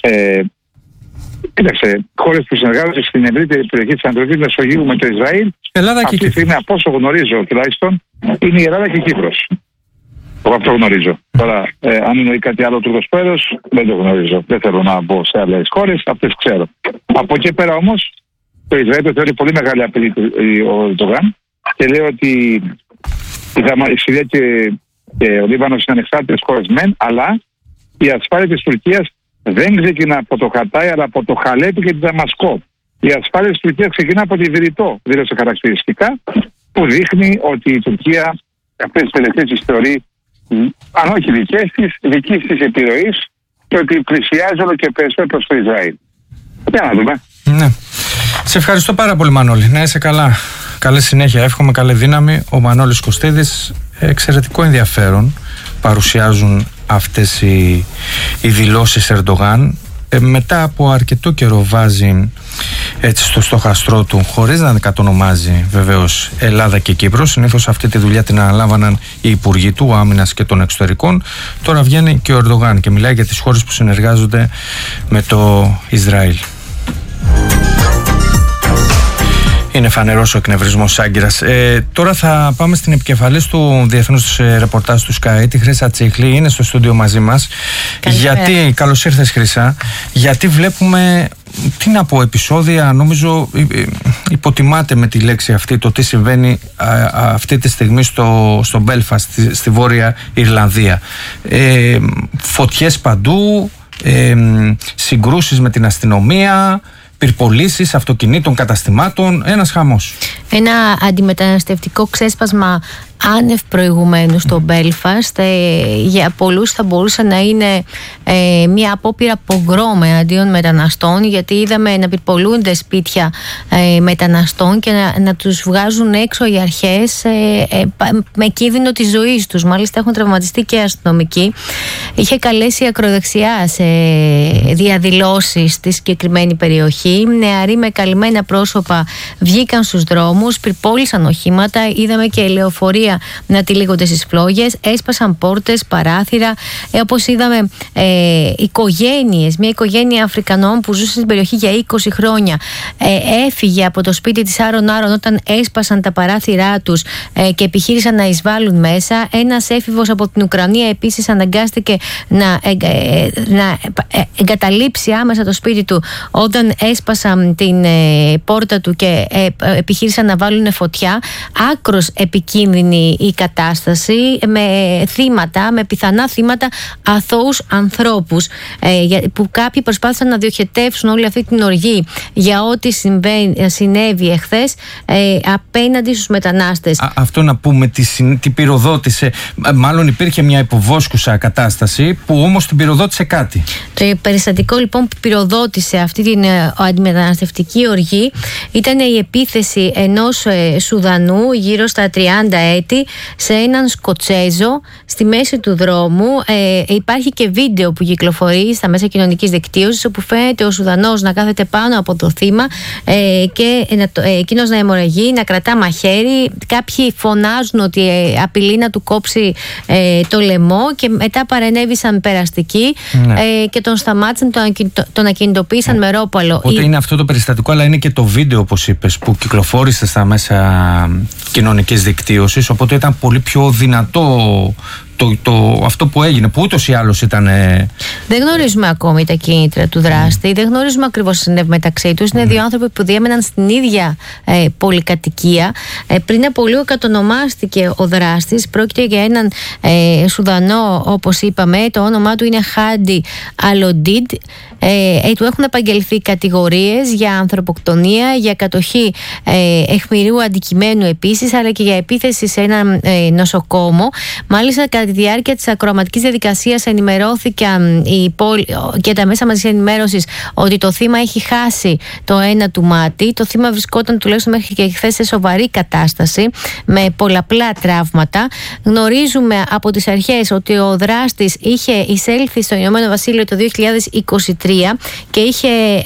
Κοίταξε, χώρες που συνεργάζονται στην ευρύτερη περιοχή της Ανατολικής Μεσογείου με το Ισραήλ, αυτή τη στιγμή, από όσο γνωρίζω τουλάχιστον, είναι η Ελλάδα και η Κύπρος. Εγώ αυτό γνωρίζω. Τώρα, αν εννοεί κάτι άλλο ο Τούρκος πρόεδρος, δεν το γνωρίζω. Δεν θέλω να μπω σε άλλες χώρες, αυτές ξέρω. Από εκεί πέρα όμως, το Ισραήλ το θεωρεί πολύ μεγάλη απειλή ο Ερντογάν και λέει ότι η Συρία και ο Λίβανος είναι ανεξάρτητες χώρες μεν, αλλά η ασφάλεια της Τουρκίας δεν ξεκινά από το Χατάι, αλλά από το Χαλέπι και τη Δαμασκό. Η ασφάλεια της Τουρκίας ξεκινά από τη Βηρητό, δήλωσε χαρακτηριστικά, που δείχνει ότι η Τουρκία αυτές τις τελευταίες τις θεωρεί, αν όχι δικής της επιρροής, και ότι πλησιάζει όλο και περισσότερο προς το Ισραήλ. Για να δούμε. Ναι. Σε ευχαριστώ πάρα πολύ Μανώλη. Να είσαι καλά. Καλή συνέχεια. Εύχομαι καλή δύναμη. Ο Μανώλης Κωστίδης, εξαιρετικό ενδιαφέρον παρουσιάζουν αυτές οι δηλώσεις Ερντογάν. Μετά από αρκετό καιρό βάζει έτσι στο στόχαστρό του, χωρίς να κατονομάζει βεβαίως Ελλάδα και Κύπρο. Συνήθως αυτή τη δουλειά την αναλάμβαναν οι υπουργοί του Άμυνας και των Εξωτερικών. Τώρα βγαίνει και ο Ερντογάν και μιλάει για τις χώρες που συνεργάζονται με το Ισραήλ. Είναι φανερός ο εκνευρισμός Άγκυρας. Τώρα θα πάμε στην επικεφαλής του διεθνούς ρεπορτάζ του Sky, τη Χρύσα Τσίχλη. Είναι στο στούντιο μαζί μας. Γιατί, καλώς ήρθες Χρύσα, γιατί βλέπουμε, τι να πω, επεισόδια, νομίζω υποτιμάται με τη λέξη αυτή το τι συμβαίνει αυτή τη στιγμή στο Μπέλφαστ, στη Βόρεια Ιρλανδία. Φωτιές παντού, συγκρούσεις με την αστυνομία, πυρπολίσεις αυτοκινήτων, καταστημάτων, ένας χαμός. Ένα αντιμεταναστευτικό ξέσπασμα άνευ προηγουμένου στο Belfast. Για πολλούς θα μπορούσε να είναι μια απόπειρα πογκρόμ εναντίον μεταναστών, γιατί είδαμε να πυρπολούνται σπίτια μεταναστών και να τους βγάζουν έξω οι αρχές με κίνδυνο της ζωής τους. Μάλιστα έχουν τραυματιστεί και αστυνομικοί. Είχε καλέσει ακροδεξιά σε διαδηλώσεις στη συγκεκριμένη περιοχή. Νεαροί με καλυμμένα πρόσωπα βγήκαν στους δρόμους, πυρπόλησαν οχήματα, είδαμε και λεωφορεία να τυλίγονται στις φλόγες, έσπασαν πόρτες, παράθυρα. Όπως είδαμε, οικογένειες, μια οικογένεια Αφρικανών που ζούσε στην περιοχή για 20 χρόνια έφυγε από το σπίτι της Άρον όταν έσπασαν τα παράθυρά τους και επιχείρησαν να εισβάλλουν μέσα. Ένας έφηβος από την Ουκρανία επίσης αναγκάστηκε να εγκαταλείψει άμεσα το σπίτι του όταν έσπασαν την πόρτα του και επιχείρησαν να βάλουν φωτιά. Άκρος επικίνδυνη η κατάσταση, με πιθανά θύματα αθώους ανθρώπους, που κάποιοι προσπάθησαν να διοχετεύσουν όλη αυτή την οργή για ό,τι συνέβη εχθές απέναντι στους μετανάστες. Αυτό να πούμε, τι πυροδότησε, μάλλον υπήρχε μια υποβόσκουσα κατάσταση που όμως την πυροδότησε κάτι. Το περιστατικό λοιπόν που πυροδότησε αυτή την αντιμεταναστευτική οργή ήταν η επίθεση ενός Σουδανού γύρω στα 30 έτη σε έναν Σκοτσέζο στη μέση του δρόμου. Υπάρχει και βίντεο που κυκλοφορεί στα μέσα κοινωνικής δικτύωσης, όπου φαίνεται ο Σουδανός να κάθεται πάνω από το θύμα και εκείνος να αιμορραγεί, να κρατά μαχαίρι. Κάποιοι φωνάζουν ότι απειλεί να του κόψει το λαιμό και μετά παρενέβησαν περαστικοί και τον σταμάτησαν, τον ακινητοποίησαν με ρόπαλο. Οπότε είναι αυτό το περιστατικό, αλλά είναι και το βίντεο, όπως είπες, που κυκλοφόρησε στα μέσα κοινωνικής δικτύωσης, οπότε ήταν πολύ πιο δυνατό αυτό που έγινε, που ούτως ή άλλως ήταν. Δεν γνωρίζουμε ακόμη τα κίνητρα του δράστη, δεν γνωρίζουμε ακριβώς τι συνέβη μεταξύ τους. Είναι δύο άνθρωποι που διέμεναν στην ίδια πολυκατοικία. Πριν από λίγο κατονομάστηκε ο δράστης. Πρόκειται για έναν Σουδανό, όπως είπαμε. Το όνομά του είναι Χάντι Αλοντίντ. Του έχουν επαγγελθεί κατηγορίες για ανθρωποκτονία, για κατοχή αιχμηρού αντικειμένου επίσης, αλλά και για επίθεση σε ένα νοσοκόμο. Μάλιστα, κατά τη διάρκεια της ακροαματικής διαδικασίας ενημερώθηκαν και τα μέσα μαζικής ενημέρωσης ότι το θύμα έχει χάσει το ένα του μάτι. Το θύμα βρισκόταν τουλάχιστον μέχρι και χθες σε σοβαρή κατάσταση με πολλαπλά τραύματα. Γνωρίζουμε από τις αρχές ότι ο δράστης είχε εισέλθει στο Ηνωμένο Βασίλειο το 2023 και είχε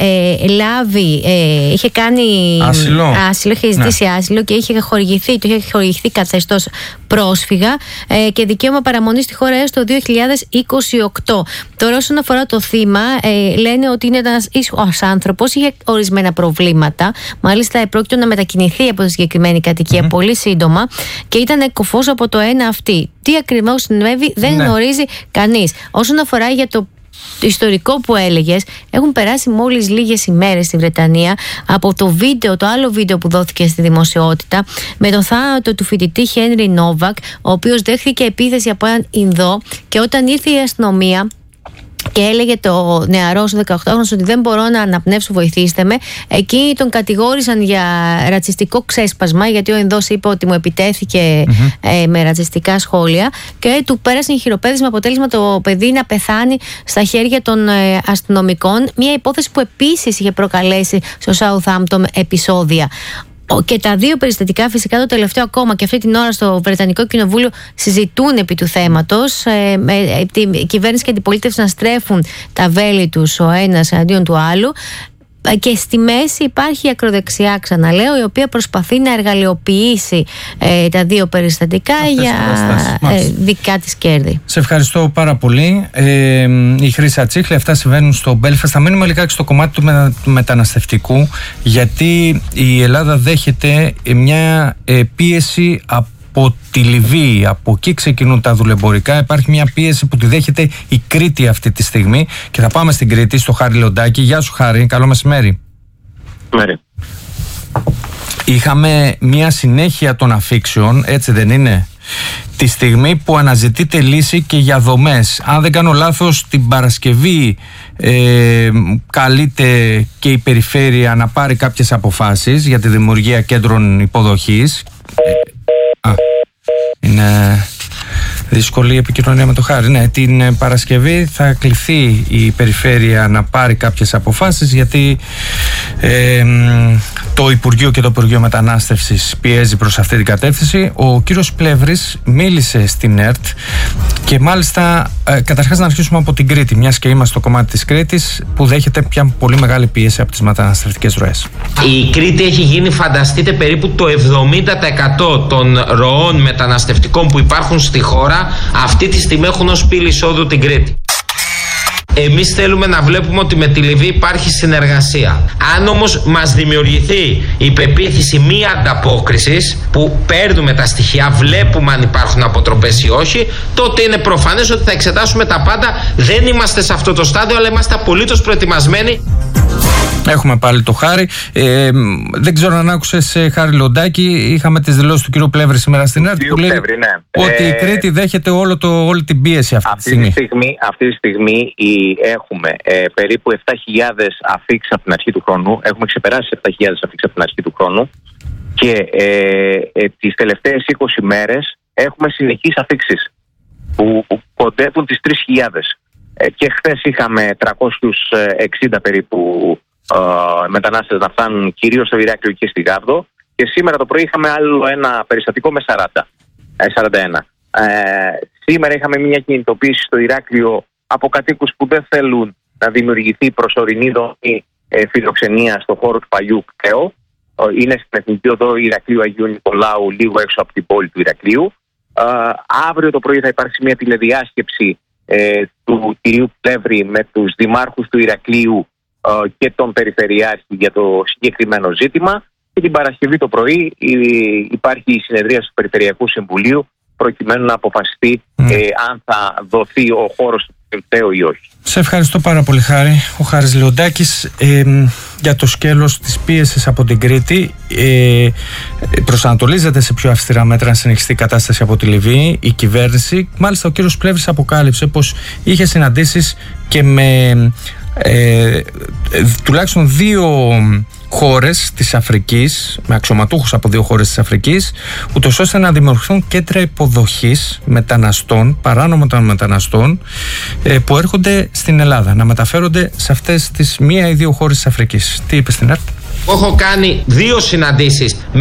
κάνει άσυλο, είχε ζητήσει άσυλο και είχε χορηγηθεί καθεστώς πρόσφυγα και δικαίωμα παραμονή στη χώρα έως το 2028. Τώρα, όσον αφορά το θύμα, λένε ότι είναι ένας ίσως άνθρωπος, είχε ορισμένα προβλήματα. Μάλιστα, πρόκειται να μετακινηθεί από τη συγκεκριμένη κατοικία πολύ σύντομα και ήταν κοφός από το ένα αυτή. Τι ακριβώς συνέβη δεν γνωρίζει κανείς. Όσον αφορά για το ιστορικό που έλεγες, έχουν περάσει μόλις λίγες ημέρες στη Βρετανία από το άλλο βίντεο που δόθηκε στη δημοσιότητα με τον θάνατο του φοιτητή Χένρι Νόβακ, ο οποίος δέχθηκε επίθεση από έναν Ινδό, και όταν ήρθε η αστυνομία και έλεγε το νεαρός 18χρονος ότι δεν μπορώ να αναπνεύσω, βοηθήστε με, εκείνοι τον κατηγόρησαν για ρατσιστικό ξέσπασμα, γιατί ο Ινδός είπε ότι μου επιτέθηκε με ρατσιστικά σχόλια, και του πέρασε χειροπέδισμα, αποτέλεσμα το παιδί να πεθάνει στα χέρια των αστυνομικών. Μια υπόθεση που επίσης είχε προκαλέσει στο Southampton επεισόδια. Και τα δύο περιστατικά, φυσικά το τελευταίο ακόμα και αυτή την ώρα στο Βρετανικό Κοινοβούλιο, συζητούν επί του θέματος. Η κυβέρνηση και η αντιπολίτευση να στρέφουν τα βέλη τους ο ένας εναντίον του άλλου. Και στη μέση υπάρχει η ακροδεξιά, ξαναλέω, η οποία προσπαθεί να εργαλειοποιήσει τα δύο περιστατικά για δικά της κέρδη. Σε ευχαριστώ πάρα πολύ. Η Χρύσα Τσίχλη, αυτά συμβαίνουν στο Belfast. Θα μείνουμε λιγάκι στο κομμάτι του μεταναστευτικού, γιατί η Ελλάδα δέχεται μια πίεση από τη Λιβύη. Από εκεί ξεκινούν τα δουλεμπορικά. Υπάρχει μια πίεση που τη δέχεται η Κρήτη αυτή τη στιγμή και θα πάμε στην Κρήτη, στο Χάρη Λοντάκη. Γεια σου, Χάρη, καλό μεσημέρι. Μέρη. Είχαμε μια συνέχεια των αφήξεων, έτσι δεν είναι? Τη στιγμή που αναζητείται λύση και για δομές. Αν δεν κάνω λάθος, την Παρασκευή καλείται και η περιφέρεια να πάρει κάποιες αποφάσεις για τη δημιουργία κέντρων υποδοχής. Είναι την δύσκολη επικοινωνία με το Χάρη. Ναι, την Παρασκευή θα κληθεί η περιφέρεια να πάρει κάποιες αποφάσεις, γιατί το Υπουργείο και το Υπουργείο Μετανάστευσης πιέζει προς αυτή την κατεύθυνση. Ο κύριος Πλεύρης μίλησε στην ΕΡΤ και μάλιστα καταρχάς να αρχίσουμε από την Κρήτη, μιας και είμαστε στο κομμάτι της Κρήτης που δέχεται πια πολύ μεγάλη πίεση από τις μεταναστευτικές ροές. Η Κρήτη έχει γίνει, φανταστείτε, περίπου το 70% των ροών μεταναστευτικών που υπάρχουν στη χώρα αυτή τη στιγμή έχουν ως πύλη εισόδου την Κρήτη. Εμείς θέλουμε να βλέπουμε ότι με τη Λιβύη υπάρχει συνεργασία. Αν όμως μας δημιουργηθεί η πεποίθηση μη ανταπόκρισης, που παίρνουμε τα στοιχεία, βλέπουμε αν υπάρχουν αποτροπές ή όχι, τότε είναι προφανές ότι θα εξετάσουμε τα πάντα. Δεν είμαστε σε αυτό το στάδιο, αλλά είμαστε απολύτως προετοιμασμένοι. Έχουμε πάλι το Χάρη. Δεν ξέρω αν άκουσες, Χάρη Λοντάκη, είχαμε τις δηλώσεις του κ. Πλεύρη σήμερα στην ΕΡΤ που λέει ότι η Κρήτη δέχεται όλη την πίεση αυτή τη στιγμή. Αυτή τη στιγμή έχουμε περίπου 7.000 αφίξεις από την αρχή του χρόνου. Έχουμε ξεπεράσει 7.000 αφίξεις από την αρχή του χρόνου και τις τελευταίες 20 μέρες έχουμε συνεχείς αφίξεις που κοντεύουν τις 3.000. Και χθες είχαμε 360 περίπου μετανάστες να φτάνουν κυρίως στο Ηράκλειο και στη Γάβδο, και σήμερα το πρωί είχαμε άλλο ένα περιστατικό με 41. Σήμερα είχαμε μια κινητοποίηση στο Ηράκλειο από κατοίκους που δεν θέλουν να δημιουργηθεί προσωρινή δομή φιλοξενία στον χώρο του παλιού κτέου. Είναι στην Εθνική Οδό Ηρακλείου Αγίου Νικολάου, λίγο έξω από την πόλη του Ηρακλείου. Αύριο το πρωί θα υπάρξει μια τηλεδιάσκεψη του κυρίου Πλεύρη με τους δημάρχους του Ηρακλείου και τον Περιφερειάρχη για το συγκεκριμένο ζήτημα, και την Παρασκευή το πρωί υπάρχει η συνεδρίαση του Περιφερειακού Συμβουλίου προκειμένου να αποφασιστεί αν θα δοθεί ο χώρος του κτέου ή όχι. Σε ευχαριστώ πάρα πολύ, Χάρη. Ο Χάρης Λεοντάκης. Για το σκέλος της πίεσης από την Κρήτη, προσανατολίζεται σε πιο αυστηρά μέτρα να συνεχιστεί η κατάσταση από τη Λιβύη η κυβέρνηση. Μάλιστα ο κύριος Πλεύρης αποκάλυψε πως είχε συναντήσεις και με τουλάχιστον 2 χώρες της Αφρικής, με αξιωματούχους από 2 χώρες της Αφρικής, ούτως ώστε να δημιουργηθούν κέντρα υποδοχής μεταναστών, παράνομων μεταναστών που έρχονται στην Ελλάδα, να μεταφέρονται σε αυτές τις 1 ή 2 χώρες της Αφρικής. Τι είπε στην ΕΡΤ? Έχω κάνει 2 συναντήσεις